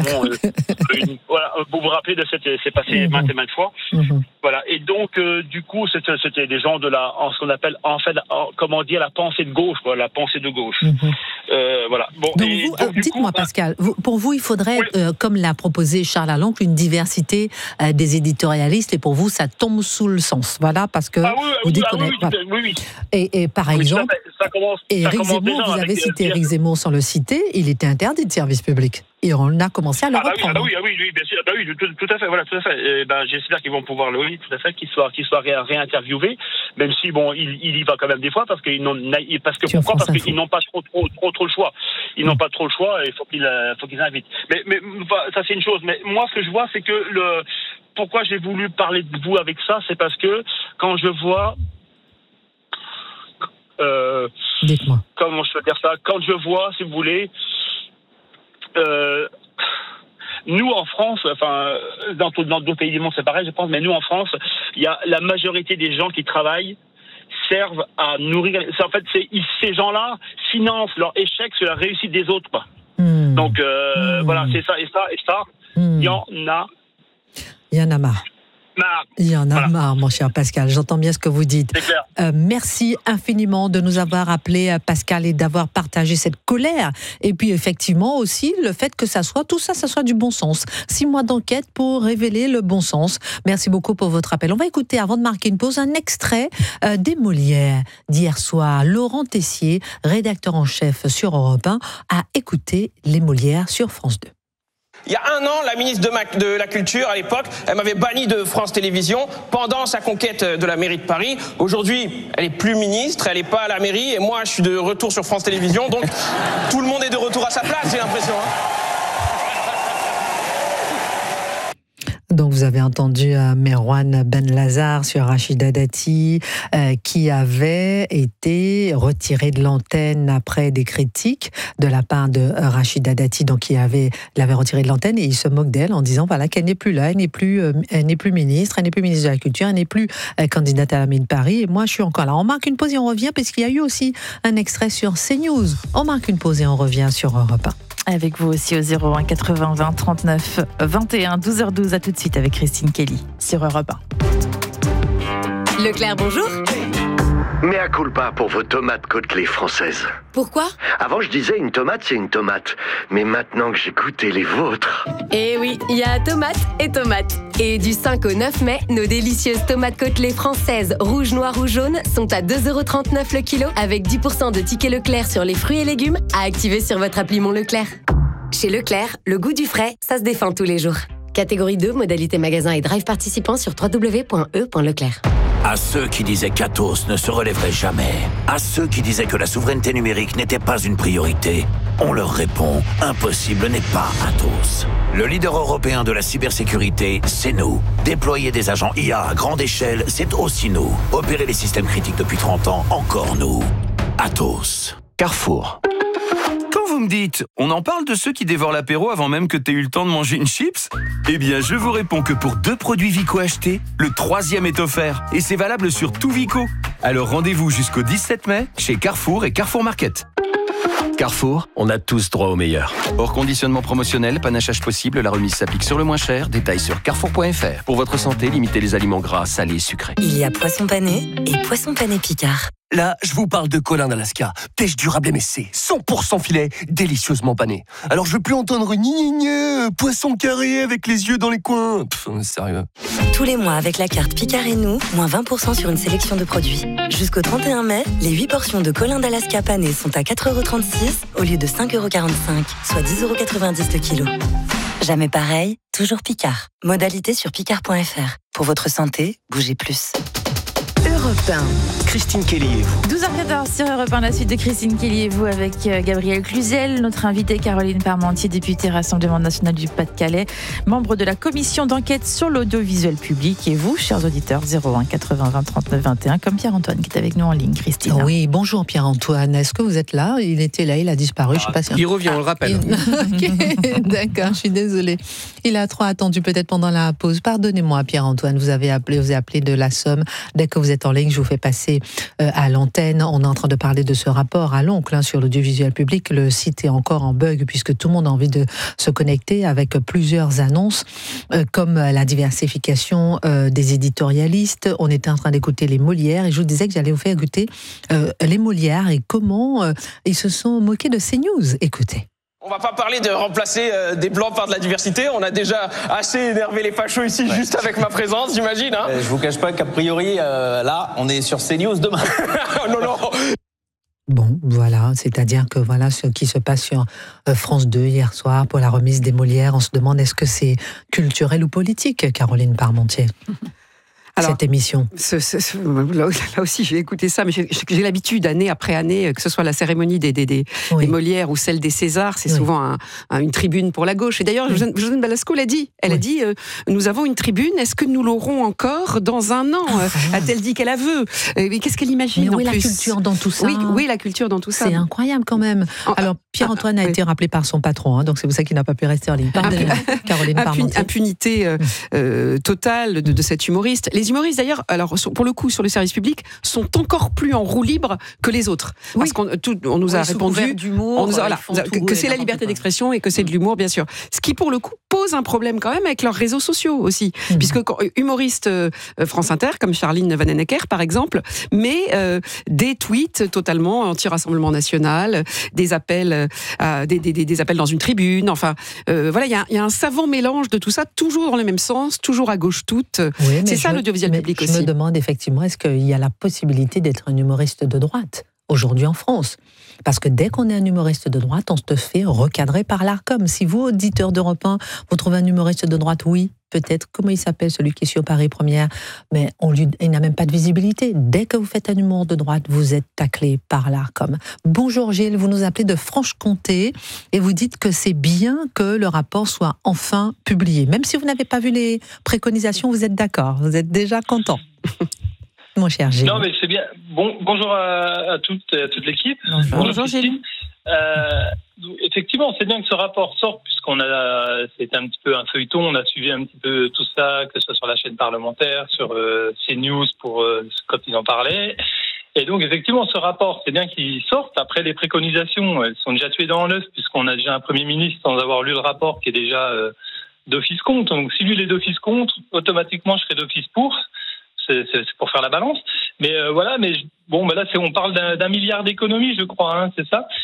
Vous vous rappelez de c'est passé maintes et maintes fois. Voilà. Et donc, du coup, c'était des gens de ce qu'on appelle, en fait, la pensée de gauche, quoi, la pensée de gauche. Voilà. Bon. Donc dites-moi, Pascal, pour vous, il faudrait, comme l'a proposé Charles Aloncle, une diversité des éditorialistes, et pour vous, ça tombe sous le sens. Voilà, parce que vous dites qu'on est... Oui. Et par exemple, Éric Zemmour, vous avez cité Éric Zemmour sans le citer, il était interdit de service public. Et on a commencé à le reprendre. Oui, bien sûr. Tout à fait. Voilà, tout à fait. J'espère qu'ils vont pouvoir tout à fait, qu'ils soient réinterviewés, même si il y va quand même des fois parce qu'ils n'ont pas trop le choix. Ils n'ont pas trop le choix et il faut qu'ils invitent. Mais ça c'est une chose. Mais moi, ce que je vois, c'est que pourquoi j'ai voulu parler de vous avec ça, c'est parce que quand je vois dites-moi. Comment je peux dire ça ? Quand je vois, si vous voulez. Nous en France, enfin dans d'autres pays du monde c'est pareil je pense, mais nous en France, il y a la majorité des gens qui travaillent servent à nourrir. En fait, ces gens-là financent leur échec sur la réussite des autres, quoi. Donc voilà, c'est ça et ça. Il y en a marre. Il y en a marre, mon cher Pascal. J'entends bien ce que vous dites. C'est clair. Merci infiniment de nous avoir appelé, Pascal, et d'avoir partagé cette colère. Et puis, effectivement, aussi, le fait que ça soit du bon sens. 6 mois d'enquête pour révéler le bon sens. Merci beaucoup pour votre appel. On va écouter, avant de marquer une pause, un extrait des Molières d'hier soir. Laurent Tessier, rédacteur en chef sur Europe 1, a écouté les Molières sur France 2. Il y a 1 an, la ministre de la Culture, à l'époque, elle m'avait banni de France Télévisions pendant sa conquête de la mairie de Paris. Aujourd'hui, elle est plus ministre, elle n'est pas à la mairie, et moi, je suis de retour sur France Télévisions, donc tout le monde est de retour à sa place, j'ai l'impression. Donc vous avez entendu Merwan Benlazar sur Rachida Dati qui avait été retiré de l'antenne après des critiques de la part de Rachida Dati, donc l'avait retiré de l'antenne, et il se moque d'elle en disant voilà qu'elle n'est plus là, elle n'est plus ministre, elle n'est plus ministre de la Culture, elle n'est plus candidate à la mairie de Paris, et moi je suis encore là. On marque une pause et on revient parce qu'il y a eu aussi un extrait sur CNews. On marque une pause et on revient sur Europe 1. Avec vous aussi au 01 80 20 39 21, 12h12, à tout de suite avec Christine Kelly sur Europe 1. Leclerc, bonjour. Mea culpa pour vos tomates côtelées françaises. Pourquoi ? Avant, je disais une tomate, c'est une tomate. Mais maintenant que j'ai goûté les vôtres... Eh oui, il y a tomate et tomate. Et du 5 au 9 mai, nos délicieuses tomates côtelées françaises rouges, noires ou jaunes sont à 2,39 € le kilo avec 10% de tickets Leclerc sur les fruits et légumes à activer sur votre appli Mon Leclerc. Chez Leclerc, le goût du frais, ça se défend tous les jours. Catégorie 2, modalité magasin et drive participant sur www.e.leclerc. À ceux qui disaient qu'Atos ne se relèverait jamais, à ceux qui disaient que la souveraineté numérique n'était pas une priorité, on leur répond, impossible n'est pas Atos. Le leader européen de la cybersécurité, c'est nous. Déployer des agents IA à grande échelle, c'est aussi nous. Opérer les systèmes critiques depuis 30 ans, encore nous. Atos. Carrefour. Quand vous me dites, on en parle de ceux qui dévorent l'apéro avant même que t'aies eu le temps de manger une chips? Eh bien, je vous réponds que pour 2 produits Vico achetés, le 3e est offert. Et c'est valable sur tout Vico. Alors rendez-vous jusqu'au 17 mai chez Carrefour et Carrefour Market. Carrefour, on a tous droit au meilleur. Hors conditionnement promotionnel, panachage possible, la remise s'applique sur le moins cher. Détails sur carrefour.fr. Pour votre santé, limitez les aliments gras, salés, sucrés. Il y a poisson pané et poisson pané Picard. Là, je vous parle de Colin d'Alaska. Pêche durable MSC, 100% filet, délicieusement pané. Alors je veux plus entendre poisson carré avec les yeux dans les coins. Sérieux. Tous les mois, avec la carte Picard et nous, moins 20% sur une sélection de produits. Jusqu'au 31 mai, les 8 portions de Colin d'Alaska pané sont à 4,36€ au lieu de 5,45€, soit 10,90€ le kilo. Jamais pareil, toujours Picard. Modalité sur picard.fr. Pour votre santé, bougez plus. Europe 1. Christine Kelly et vous. 12h14 sur Europe 1, la suite de Christine Kelly et vous avec Gabriel Cluzel, notre invitée Caroline Parmentier, députée Rassemblement National du Pas-de-Calais, membre de la commission d'enquête sur l'audiovisuel public, et vous, chers auditeurs, 01 80 20 39 21, comme Pierre-Antoine qui est avec nous en ligne, Christine. Oui, bonjour Pierre-Antoine, est-ce que vous êtes là? Il était là, il a disparu, je sais pas si... Il revient, on le rappelle. Okay, d'accord, je suis désolée. Il a trop attendu peut-être pendant la pause. Pardonnez-moi Pierre-Antoine, vous avez appelé de la Somme. Dès que vous êtes en ligne, je vous fais passer à l'antenne. On est en train de parler de ce rapport à l'oncle sur l'audiovisuel public. Le site est encore en bug puisque tout le monde a envie de se connecter avec plusieurs annonces comme la diversification des éditorialistes. On était en train d'écouter les Molières et je vous disais que j'allais vous faire écouter les Molières et comment ils se sont moqués de CNews. Écoutez. On va pas parler de remplacer des blancs par de la diversité. On a déjà assez énervé les fachos ici juste avec ma présence, j'imagine. Hein, je vous cache pas qu'a priori, là, on est sur CNews demain. Non, non. Bon, voilà, c'est-à-dire que voilà ce qui se passe sur France 2 hier soir pour la remise des Molières. On se demande est-ce que c'est culturel ou politique, Caroline Parmentier? Alors, cette émission. Là aussi, j'ai écouté ça, mais j'ai l'habitude, année après année, que ce soit la cérémonie des Molières ou celle des Césars, c'est souvent une tribune pour la gauche. Et d'ailleurs, Josiane Balasco l'a dit. Elle a dit nous avons une tribune, est-ce que nous l'aurons encore dans un an? A-t-elle dit qu'elle a veut? Mais qu'est-ce qu'elle imagine? Mais où est la culture dans tout ça? Oui, la culture dans tout ça. C'est incroyable quand même. Alors, Pierre-Antoine a été rappelé par son patron, donc c'est pour ça qu'il n'a pas pu rester en ligne. Caroline Parmentier. Impunité totale de cet humoriste. Les humoristes, d'ailleurs, alors pour le coup, sur le service public, sont encore plus en roue libre que les autres. Parce qu'on nous a répondu que c'est la liberté d'expression et que c'est de l'humour, bien sûr. Ce qui, pour le coup, pose un problème quand même avec leurs réseaux sociaux aussi. Puisque humoristes France Inter, comme Charline Vanhoenacker, par exemple, met des tweets totalement anti-Rassemblement National, des appels dans une tribune. Enfin, voilà, il y a un savant mélange de tout ça, toujours dans le même sens, toujours à gauche toute. Oui, c'est ça l'audiovisuel public aussi. Je me demande effectivement, est-ce qu'il y a la possibilité d'être un humoriste de droite aujourd'hui en France? Parce que dès qu'on est un humoriste de droite, on se fait recadrer par l'ARCOM. Si vous, auditeur d'Europe 1, vous trouvez un humoriste de droite, oui, peut-être. Comment il s'appelle, celui qui est sur Paris Première? Mais il n'a même pas de visibilité. Dès que vous faites un humour de droite, vous êtes taclé par l'ARCOM. Bonjour Gilles, vous nous appelez de Franche-Comté et vous dites que c'est bien que le rapport soit enfin publié. Même si vous n'avez pas vu les préconisations, vous êtes d'accord, vous êtes déjà content. Mon cher Gilles. Non, mais c'est bien. Bonjour à toute l'équipe. Bonjour Gilles. Effectivement, c'est bien que ce rapport sorte, c'était un petit peu un feuilleton. On a suivi un petit peu tout ça, que ce soit sur la chaîne parlementaire, sur CNews quand ils en parlaient. Et donc, effectivement, ce rapport, c'est bien qu'il sorte. Après, les préconisations, elles sont déjà tuées dans l'œuf, puisqu'on a déjà un Premier ministre sans avoir lu le rapport qui est déjà d'office contre. Donc, si lui, il est d'office contre, automatiquement, je serai d'office pour. C'est pour faire la balance. Mais voilà, là, on parle d'un milliard d'économies, je crois, hein, c'est ça.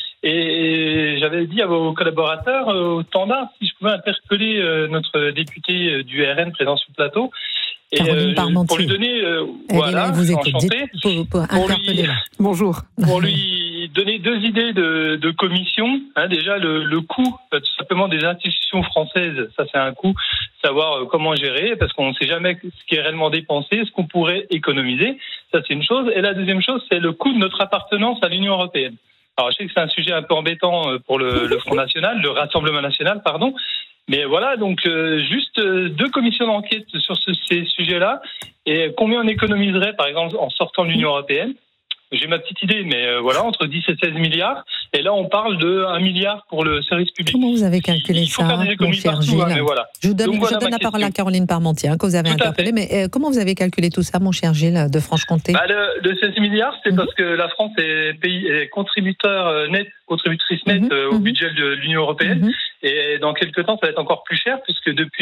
Et j'avais dit à vos collaborateurs au standard si je pouvais interpeller notre député du RN présent sur le plateau. Et pour lui donner, vous écoutez, pour interpeller. Bonjour. Pour lui donner 2 idées de commission. Déjà, le coût, tout simplement, des institutions françaises, ça c'est un coût, savoir comment gérer, parce qu'on ne sait jamais ce qui est réellement dépensé, ce qu'on pourrait économiser. Ça, c'est une chose. Et la deuxième chose, c'est le coût de notre appartenance à l'Union européenne. Alors, je sais que c'est un sujet un peu embêtant pour le Front National, le Rassemblement National, pardon. Mais voilà, donc juste 2 commissions d'enquête sur ces sujets-là. Et combien on économiserait, par exemple, en sortant de l'Union européenne? J'ai ma petite idée, mais voilà, entre 10 et 16 milliards. Et là, on parle de 1 milliard pour le service public. Comment vous avez calculé ça, mon cher Gilles? Mais voilà. Je vous donne la parole à Caroline Parmentier, que vous avez interpellée. Mais comment vous avez calculé tout ça, mon cher Gilles de Franche-Comté? Le 16 milliards, c'est parce que la France est contributrice nette au budget de l'Union européenne. Et dans quelques temps, ça va être encore plus cher, puisque depuis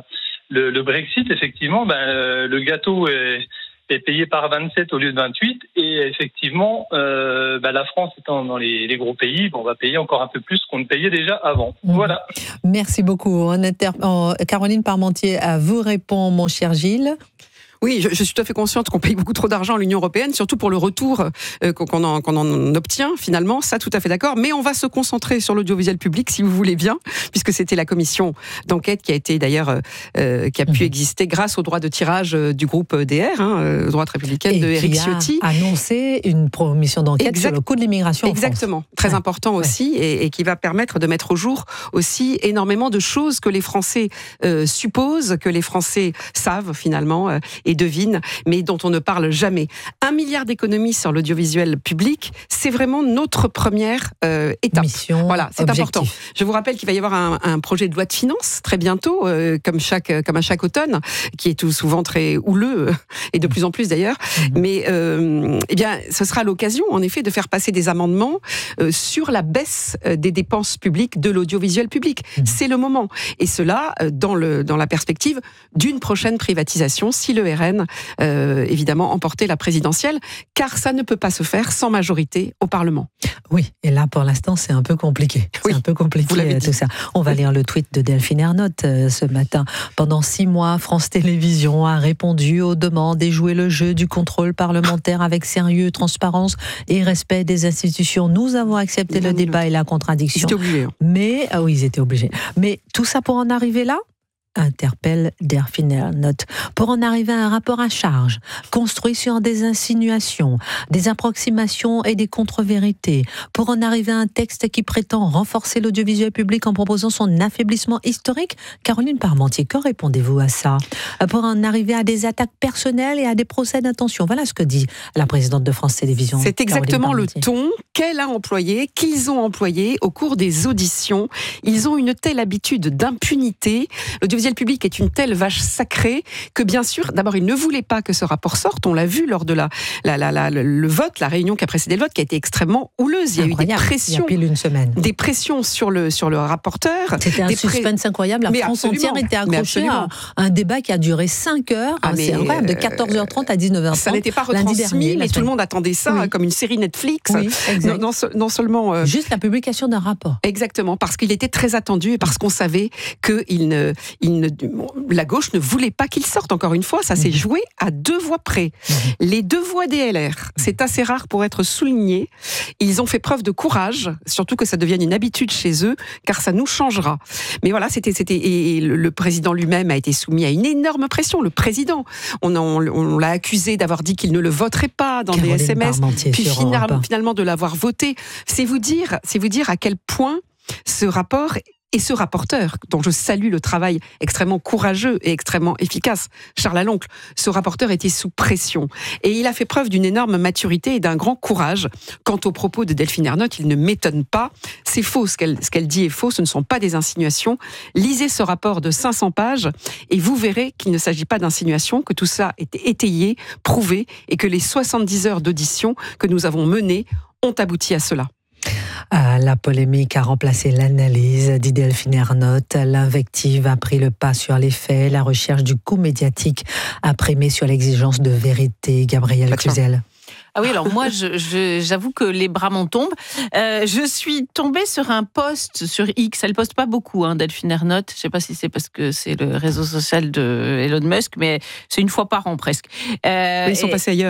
le Brexit, effectivement, le gâteau est payé par 27 au lieu de 28, et effectivement, la France étant dans les gros pays, on va payer encore un peu plus qu'on ne payait déjà avant. Voilà. Merci beaucoup. Caroline Parmentier vous répond, mon cher Gilles. Oui, je suis tout à fait consciente qu'on paye beaucoup trop d'argent à l'Union européenne, surtout pour le retour qu'on en obtient finalement, ça tout à fait d'accord. Mais on va se concentrer sur l'audiovisuel public, si vous voulez bien, puisque c'était la commission d'enquête qui a été d'ailleurs qui a pu exister grâce au droit de tirage du groupe DR, droite républicaine de Éric Ciotti. A annoncé une commission d'enquête sur le coût de l'immigration. Exactement, très important aussi, et qui va permettre de mettre au jour aussi énormément de choses que les Français supposent, que les Français savent finalement et devinent, mais dont on ne parle jamais. 1 milliard d'économies sur l'audiovisuel public, c'est vraiment notre première étape. Mission, voilà, c'est objectif. important. Je vous rappelle qu'il va y avoir un projet de loi de finances très bientôt, comme à chaque automne, qui est tout souvent très houleux, et de plus en plus d'ailleurs. Mais ce sera l'occasion, en effet, de faire passer des amendements sur la baisse des dépenses publiques de l'audiovisuel public. C'est le moment. Et cela dans la perspective d'une prochaine privatisation, si le RN, évidemment, emportait la présidentielle, car ça ne peut pas se faire sans majorité au Parlement. Oui, et là, pour l'instant, c'est un peu compliqué. C'est un peu compliqué, tout ça. On va lire le tweet de Delphine Ernotte ce matin. Pendant 6 mois, France Télévisions a répondu aux demandes et joué le jeu du contrôle parlementaire avec sérieux, transparence et respect des institutions. Nous avons accepté le débat et la contradiction. Ils étaient obligés. Mais, oui, ils étaient obligés. Mais tout ça pour en arriver là ? Interpelle Delphine Ernotte. Pour en arriver à un rapport à charge, construit sur des insinuations, des approximations et des contre-vérités, pour en arriver à un texte qui prétend renforcer l'audiovisuel public en proposant son affaiblissement historique, Caroline Parmentier, que répondez-vous à ça? Pour en arriver à des attaques personnelles et à des procès d'intention. Voilà ce que dit la présidente de France Télévisions. C'est exactement le ton qu'elle a employé, qu'ils ont employé au cours des auditions. Ils ont une telle habitude d'impunité. L'audiovisuel public est une telle vache sacrée que, bien sûr, d'abord, ils ne voulaient pas que ce rapport sorte. On l'a vu lors de le vote, la réunion qui a précédé le vote, qui a été extrêmement houleuse. Il y a eu des pressions. Il y a pile une semaine. Des pressions sur le rapporteur. C'était un suspense incroyable. La France entière était accrochée à un débat qui a duré 5 heures. C'est incroyable, de 14h30 à 19h30. Ça n'était pas retransmis, mais tout le monde attendait ça comme une série Netflix. Oui, non seulement... Juste la publication d'un rapport. Exactement, parce qu'il était très attendu et parce qu'on savait que la gauche ne voulait pas qu'il sorte. Encore une fois, ça s'est joué à 2 voix près. Les 2 voix des LR, c'est assez rare pour être souligné. Ils ont fait preuve de courage, surtout que ça devienne une habitude chez eux, car ça nous changera. Mais voilà, et le président lui-même a été soumis à une énorme pression. Le président, on l'a accusé d'avoir dit qu'il ne le voterait pas dans des SMS, puis finalement de l'avoir voté. C'est vous dire à quel point ce rapport et ce rapporteur, dont je salue le travail extrêmement courageux et extrêmement efficace, Charles Aloncle, ce rapporteur était sous pression. Et il a fait preuve d'une énorme maturité et d'un grand courage. Quant aux propos de Delphine Ernotte, il ne m'étonne pas. C'est faux, ce qu'elle dit est faux, ce ne sont pas des insinuations. Lisez ce rapport de 500 pages et vous verrez qu'il ne s'agit pas d'insinuations, que tout ça est étayé, prouvé, et que les 70 heures d'audition que nous avons menées ont abouti à cela. La polémique a remplacé l'analyse, dit Delphine Ernotte. L'invective a pris le pas sur les faits. La recherche du coup médiatique a primé sur l'exigence de vérité. Gabrielle Cluzel. Ah oui, alors moi, j'avoue que les bras m'en tombent. Je suis tombée sur un post sur X. Elle poste pas beaucoup, Delphine Ernotte. Je sais pas si c'est parce que c'est le réseau social de Elon Musk, mais c'est une fois par an presque. Ils sont passés ailleurs.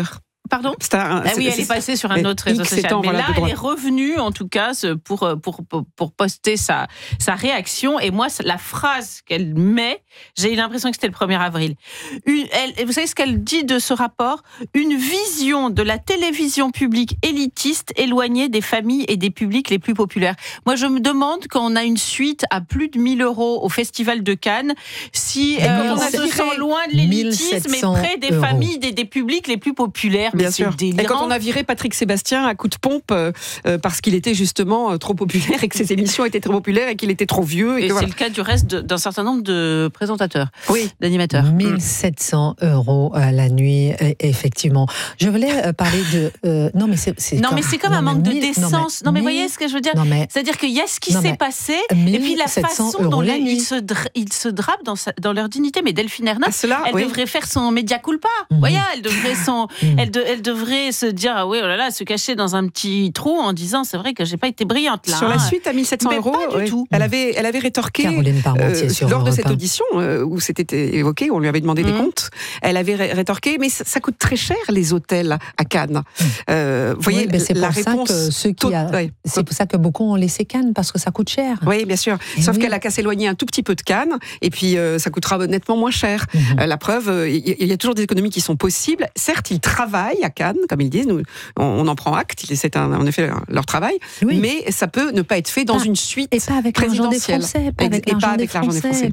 Pardon ? Oui, elle est passée sur un autre réseau social. Mais là, elle est revenue, en tout cas, pour poster sa réaction. Et moi, la phrase qu'elle met, j'ai eu l'impression que c'était le 1er avril. Vous savez ce qu'elle dit de ce rapport ? Une vision de la télévision publique élitiste éloignée des familles et des publics les plus populaires. Moi, je me demande, quand on a une suite à plus de 1 000 € au Festival de Cannes, si on se sent loin de l'élitisme et près des familles, des publics les plus populaires. Bien sûr. Et quand on a viré Patrick Sébastien à coup de pompe parce qu'il était justement trop populaire et que ses émissions étaient trop populaires et qu'il était trop vieux. Et c'est le cas du reste d'un certain nombre de présentateurs, d'animateurs. 1 700 € la nuit, effectivement. Je voulais parler de... Non, mais c'est comme un manque de décence. Non, mais voyez ce que je veux dire ? C'est-à-dire qu'il y a ce qui s'est passé et puis la façon dont ils se drapent dans leur dignité. Mais Delphine Ernotte, elle devrait faire son média culpa. Voyez, elle devrait se dire, ah oui, oh là là, se cacher dans un petit trou en disant, c'est vrai que j'ai pas été brillante là. Sur la suite à 1 700 €, pas du tout. Elle avait rétorqué lors de cette audition où c'était évoqué, on lui avait demandé des comptes. Elle avait rétorqué, mais ça coûte très cher les hôtels à Cannes. Voyez, c'est la réponse. C'est pour ça que beaucoup ont laissé Cannes parce que ça coûte cher. Oui, bien sûr. Sauf qu'elle a qu'à s'éloigner un tout petit peu de Cannes et puis ça coûtera nettement moins cher. La preuve, il y a toujours des économies qui sont possibles. Certes, ils travaillent à Cannes, comme ils disent, on en prend acte, c'est en effet leur travail, mais ça peut ne pas être fait dans une suite et pas avec l'argent des Français, pas avec l'argent des Français.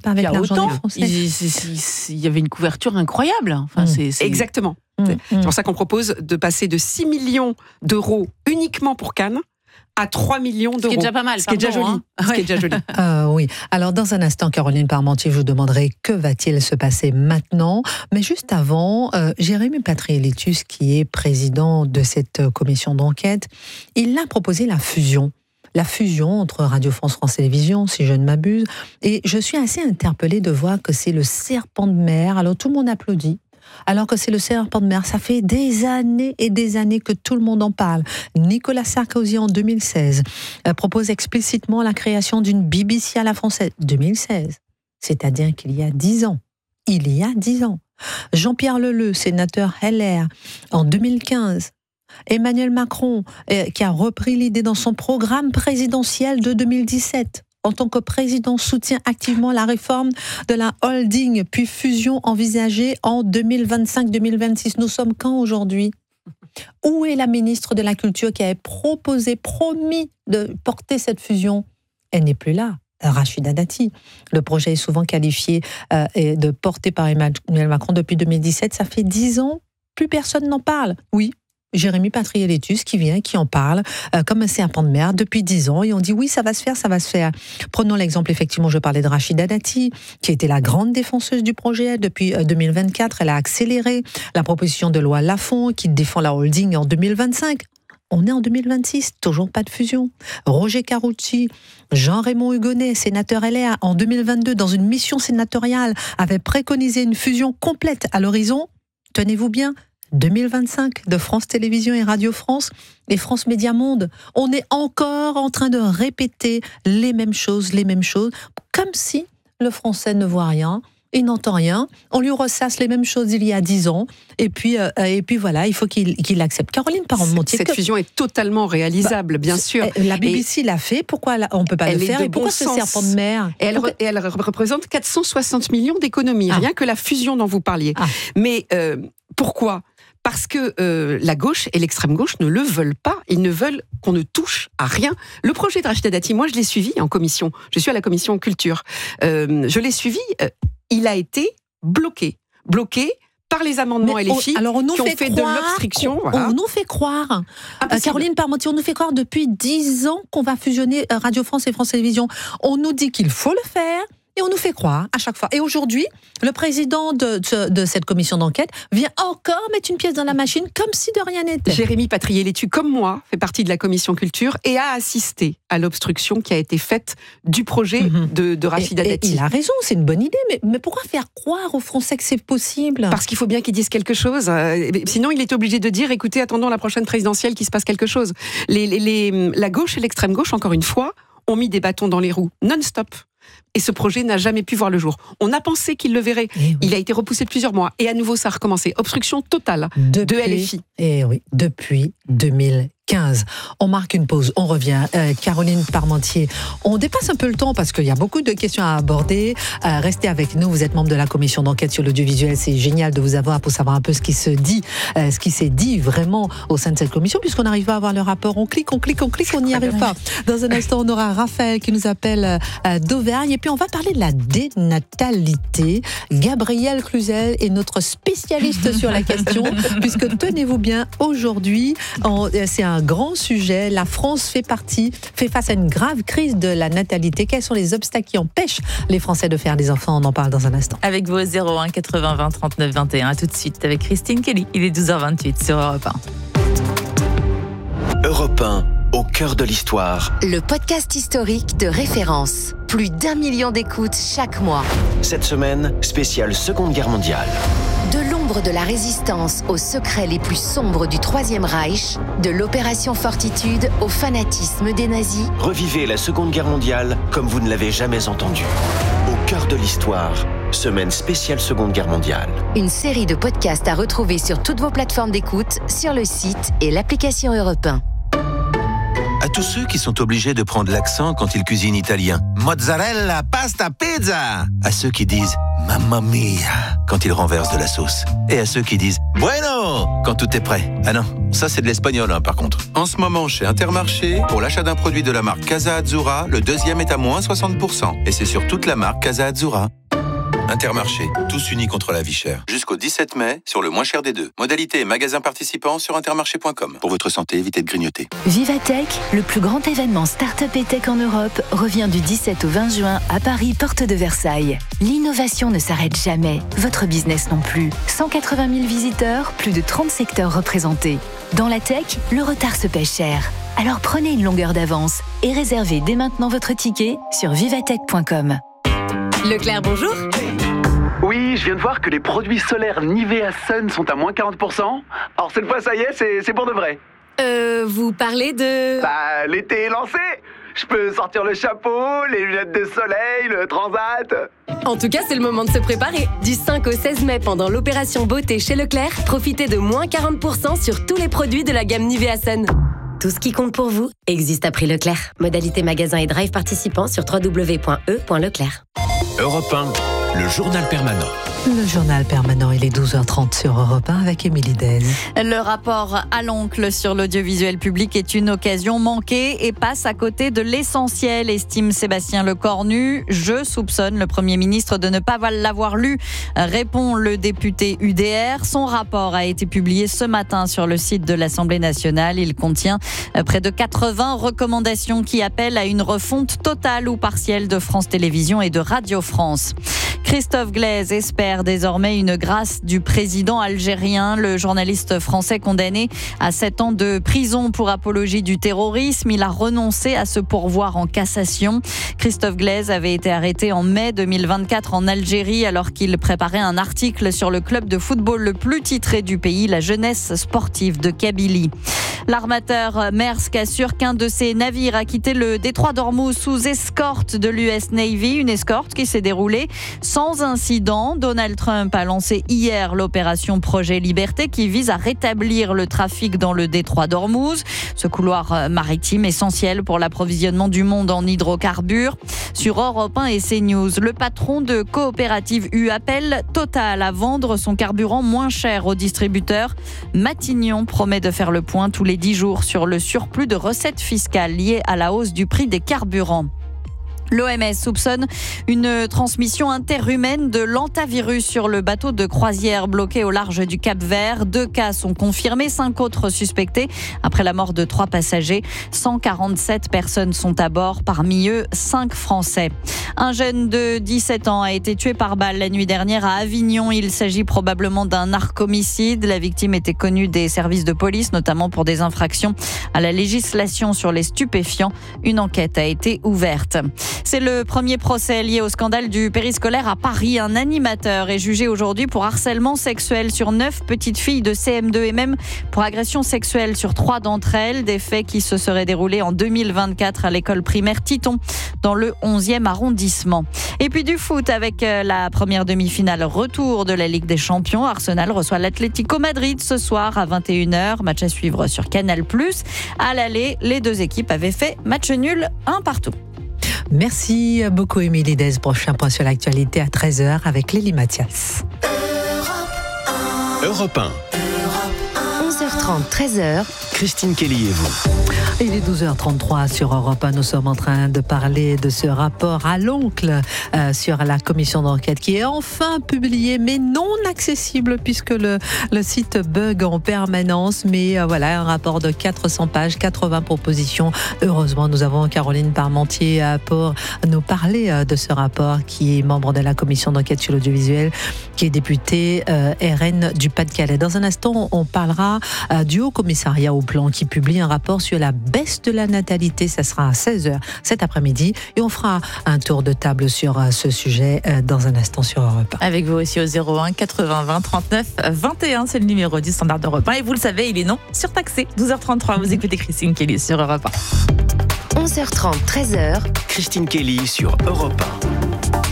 Il y avait une couverture incroyable. Enfin, Exactement. C'est pour ça qu'on propose de passer de 6 millions d'euros uniquement pour Cannes à 3 millions d'euros. Ce qui est déjà pas mal. Ce qui est déjà joli. Ce qui est déjà joli. Oui. Alors, dans un instant, Caroline Parmentier, je vous demanderai que va-t-il se passer maintenant. Mais juste avant, Jérémy Patriélitus, qui est président de cette commission d'enquête, il a proposé la fusion entre Radio France, France Télévisions, si je ne m'abuse. Et je suis assez interpellée de voir que c'est le serpent de mer. Alors, tout le monde applaudit. Alors que c'est le serpent de mer, ça fait des années et des années que tout le monde en parle. Nicolas Sarkozy, en 2016, propose explicitement la création d'une BBC à la française. 2016, c'est-à-dire qu'il y a 10 ans. Il y a 10 ans. Jean-Pierre Leleu, sénateur LR, en 2015. Emmanuel Macron, qui a repris l'idée dans son programme présidentiel de 2017. En tant que président, soutient activement la réforme de la holding, puis fusion envisagée en 2025-2026. Nous sommes quand aujourd'hui ? Où est la ministre de la Culture qui avait promis de porter cette fusion ? Elle n'est plus là. Rachida Dati. Le projet est souvent qualifié de porté par Emmanuel Macron depuis 2017. Ça fait 10 ans, plus personne n'en parle. Oui. Jérémy Patriélitus qui en parle comme un serpent de mer depuis 10 ans et on dit oui, ça va se faire. Prenons l'exemple, effectivement, je parlais de Rachida Dati, qui était la grande défenseuse du projet depuis 2024. Elle a accéléré la proposition de loi Lafont qui défend la holding en 2025. On est en 2026, toujours pas de fusion. Roger Carucci, Jean-Raymond Hugonet, sénateur LR, en 2022, dans une mission sénatoriale, avait préconisé une fusion complète à l'horizon, tenez-vous bien, 2025 de France Télévisions et Radio France et France Média Monde. On est encore en train de répéter les mêmes choses, comme si le Français ne voit rien, il n'entend rien, on lui ressasse les mêmes choses il y a 10 ans, et puis voilà, il faut qu'il accepte. Caroline Parmentier. Cette fusion est totalement réalisable, bien sûr. La BBC l'a fait, pourquoi on ne peut pas le faire, et pourquoi ce serpent de mer ? Et elle représente 460 millions d'économies, rien que la fusion dont vous parliez. Mais pourquoi ? Parce que la gauche et l'extrême gauche ne le veulent pas. Ils ne veulent qu'on ne touche à rien. Le projet de Rachida Dati, moi je l'ai suivi en commission. Je suis à la commission culture. Je l'ai suivi. Il a été bloqué par les amendements LFI qui ont fait de l'obstruction. On nous fait croire, Caroline Parmentier, on nous fait croire depuis 10 ans qu'on va fusionner Radio France et France Télévisions. On nous dit qu'il faut le faire. Et on nous fait croire à chaque fois. Et aujourd'hui, le président de cette commission d'enquête vient encore mettre une pièce dans la machine comme si de rien n'était. Jérémy Patriélitus, comme moi, fait partie de la commission culture et a assisté à l'obstruction qui a été faite du projet de Rachida Dati. Il a raison, c'est une bonne idée. Mais pourquoi faire croire aux Français que c'est possible ? Parce qu'il faut bien qu'ils disent quelque chose. Sinon, il est obligé de dire, écoutez, attendons la prochaine présidentielle qu'il se passe quelque chose. La gauche et l'extrême gauche, encore une fois, ont mis des bâtons dans les roues non-stop. Et ce projet n'a jamais pu voir le jour. On a pensé qu'il le verrait. Il a été repoussé de plusieurs mois. Et à nouveau, ça a recommencé. Obstruction totale de LFI. Et oui, depuis 2015. On marque une pause, on revient. Caroline Parmentier, on dépasse un peu le temps parce qu'il y a beaucoup de questions à aborder. Restez avec nous, vous êtes membre de la commission d'enquête sur l'audiovisuel. C'est génial de vous avoir pour savoir un peu ce qui se dit, ce qui s'est dit vraiment au sein de cette commission, puisqu'on n'arrive pas à avoir le rapport. On clique, on n'y arrive pas. Dans un instant, on aura Raphaël qui nous appelle d'Auvergne. Et puis, on va parler de la dénatalité. Gabriel Cluzel est notre spécialiste sur la question, puisque tenez-vous bien, aujourd'hui, c'est un grand sujet. La France fait face à une grave crise de la natalité. Quels sont les obstacles qui empêchent les Français de faire des enfants? On en parle dans un instant. Avec vos 01 80 20 39 21. À tout de suite avec Christine Kelly. Il est 12h28 sur Europe 1. Europe 1, au cœur de l'histoire. Le podcast historique de référence. Plus d'1 million d'écoutes chaque mois. Cette semaine, spéciale Seconde Guerre mondiale. De l'ombre de la résistance aux secrets les plus sombres du Troisième Reich, de l'opération Fortitude au fanatisme des nazis. Revivez la Seconde Guerre mondiale comme vous ne l'avez jamais entendu. Au cœur de l'histoire, semaine spéciale Seconde Guerre mondiale. Une série de podcasts à retrouver sur toutes vos plateformes d'écoute, sur le site et l'application Europe 1. À tous ceux qui sont obligés de prendre l'accent quand ils cuisinent italien. Mozzarella, pasta, pizza. À ceux qui disent mamma mia quand ils renversent de la sauce. Et à ceux qui disent bueno quand tout est prêt. Ah non, ça c'est de l'espagnol par contre. En ce moment chez Intermarché, pour l'achat d'un produit de la marque Casa Azzurra, le deuxième est à moins 60%. Et c'est sur toute la marque Casa Azzurra. Intermarché, tous unis contre la vie chère. Jusqu'au 17 mai, sur le moins cher des deux. Modalité et magasins participants sur intermarché.com. Pour votre santé, évitez de grignoter. Vivatech, le plus grand événement start-up et tech en Europe, revient du 17 au 20 juin à Paris, porte de Versailles. L'innovation ne s'arrête jamais, votre business non plus. 180 000 visiteurs, plus de 30 secteurs représentés. Dans la tech, le retard se paie cher. Alors prenez une longueur d'avance et réservez dès maintenant votre ticket sur vivatech.com. Leclerc, bonjour. Oui, je viens de voir que les produits solaires Nivea Sun sont à moins 40%. Alors cette fois, ça y est, c'est pour de vrai. Vous parlez de... Bah, l'été est lancé. Je peux sortir le chapeau, les lunettes de soleil, le transat. En tout cas, c'est le moment de se préparer. Du 5 au 16 mai, pendant l'opération beauté chez Leclerc, profitez de moins 40% sur tous les produits de la gamme Nivea Sun. Tout ce qui compte pour vous existe à prix Leclerc. Modalité magasin et drive participants sur www.e.leclerc. Europe 1, le journal permanent. Le journal permanent, il est 12h30 sur Europe 1 avec Émilie Dez. Le rapport à l'oncle sur l'audiovisuel public est une occasion manquée et passe à côté de l'essentiel, estime Sébastien Lecornu. Je soupçonne le Premier ministre de ne pas l'avoir lu, répond le député UDR. Son rapport a été publié ce matin sur le site de l'Assemblée nationale. Il contient près de 80 recommandations qui appellent à une refonte totale ou partielle de France Télévisions et de Radio France. Christophe Glaise espère désormais une grâce du président algérien. Le journaliste français condamné à 7 ans de prison pour apologie du terrorisme. Il a renoncé à se pourvoir en cassation. Christophe Glaise avait été arrêté en mai 2024 en Algérie alors qu'il préparait un article sur le club de football le plus titré du pays, la Jeunesse sportive de Kabylie. L'armateur Maersk assure qu'un de ses navires a quitté le détroit d'Ormuz sous escorte de l'US Navy, une escorte qui s'est déroulée sans incident. Donald Trump a lancé hier l'opération Projet Liberté qui vise à rétablir le trafic dans le détroit d'Ormuz. Ce couloir maritime essentiel pour l'approvisionnement du monde en hydrocarbures. Sur Europe 1 et CNews, le patron de Coopérative U appelle Total à vendre son carburant moins cher aux distributeurs. Matignon promet de faire le point tous les 10 jours sur le surplus de recettes fiscales liées à la hausse du prix des carburants. L'OMS soupçonne une transmission interhumaine de l'hantavirus sur le bateau de croisière bloqué au large du Cap-Vert. 2 cas sont confirmés, 5 autres suspectés. Après la mort de 3 passagers, 147 personnes sont à bord, parmi eux 5 Français. Un jeune de 17 ans a été tué par balle la nuit dernière à Avignon. Il s'agit probablement d'un narcomicide. La victime était connue des services de police, notamment pour des infractions à la législation sur les stupéfiants. Une enquête a été ouverte. C'est le premier procès lié au scandale du périscolaire à Paris. Un animateur est jugé aujourd'hui pour harcèlement sexuel sur 9 petites filles de CM2 et même pour agression sexuelle sur 3 d'entre elles. Des faits qui se seraient déroulés en 2024 à l'école primaire Titon, dans le 11e arrondissement. Et puis du foot avec la première demi-finale retour de la Ligue des Champions. Arsenal reçoit l'Atlético Madrid ce soir à 21h. Match à suivre sur Canal+. À l'aller, les deux équipes avaient fait match nul 1-1. Merci beaucoup, Émilie Dez. Prochain point sur l'actualité à 13h avec Lélie Mathias. Europe 1. 11h30, 13h. Christine Kelly et vous. Il est 12h33 sur Europe 1. Nous sommes en train de parler de ce rapport à l'oncle sur la commission d'enquête qui est enfin publié, mais non accessible puisque le site bug en permanence. Mais voilà, un rapport de 400 pages, 80 propositions. Heureusement, nous avons Caroline Parmentier pour nous parler de ce rapport, qui est membre de la commission d'enquête sur l'audiovisuel, qui est députée RN du Pas-de-Calais. Dans un instant, on parlera du Haut Commissariat au Plan qui publie un rapport sur la baisse de la natalité. Ça sera à 16h cet après-midi et on fera un tour de table sur ce sujet dans un instant sur Europe 1. Avec vous aussi au 01 80 20 39 21, c'est le numéro du standard d'Europe 1 et vous le savez, il est non surtaxé. 12h33, vous écoutez Christine Kelly sur Europe 1. 11h30, 13h. Christine Kelly sur Europe 1.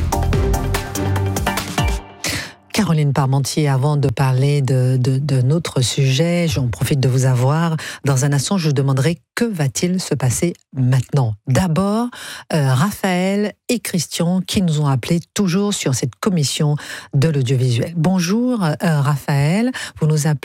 Caroline Parmentier, avant de parler de notre sujet, j'en profite de vous avoir. Dans un instant, je vous demanderai que va-t-il se passer maintenant. D'abord, Raphaël et Christian qui nous ont appelés toujours sur cette commission de l'audiovisuel. Bonjour Raphaël, vous nous appelez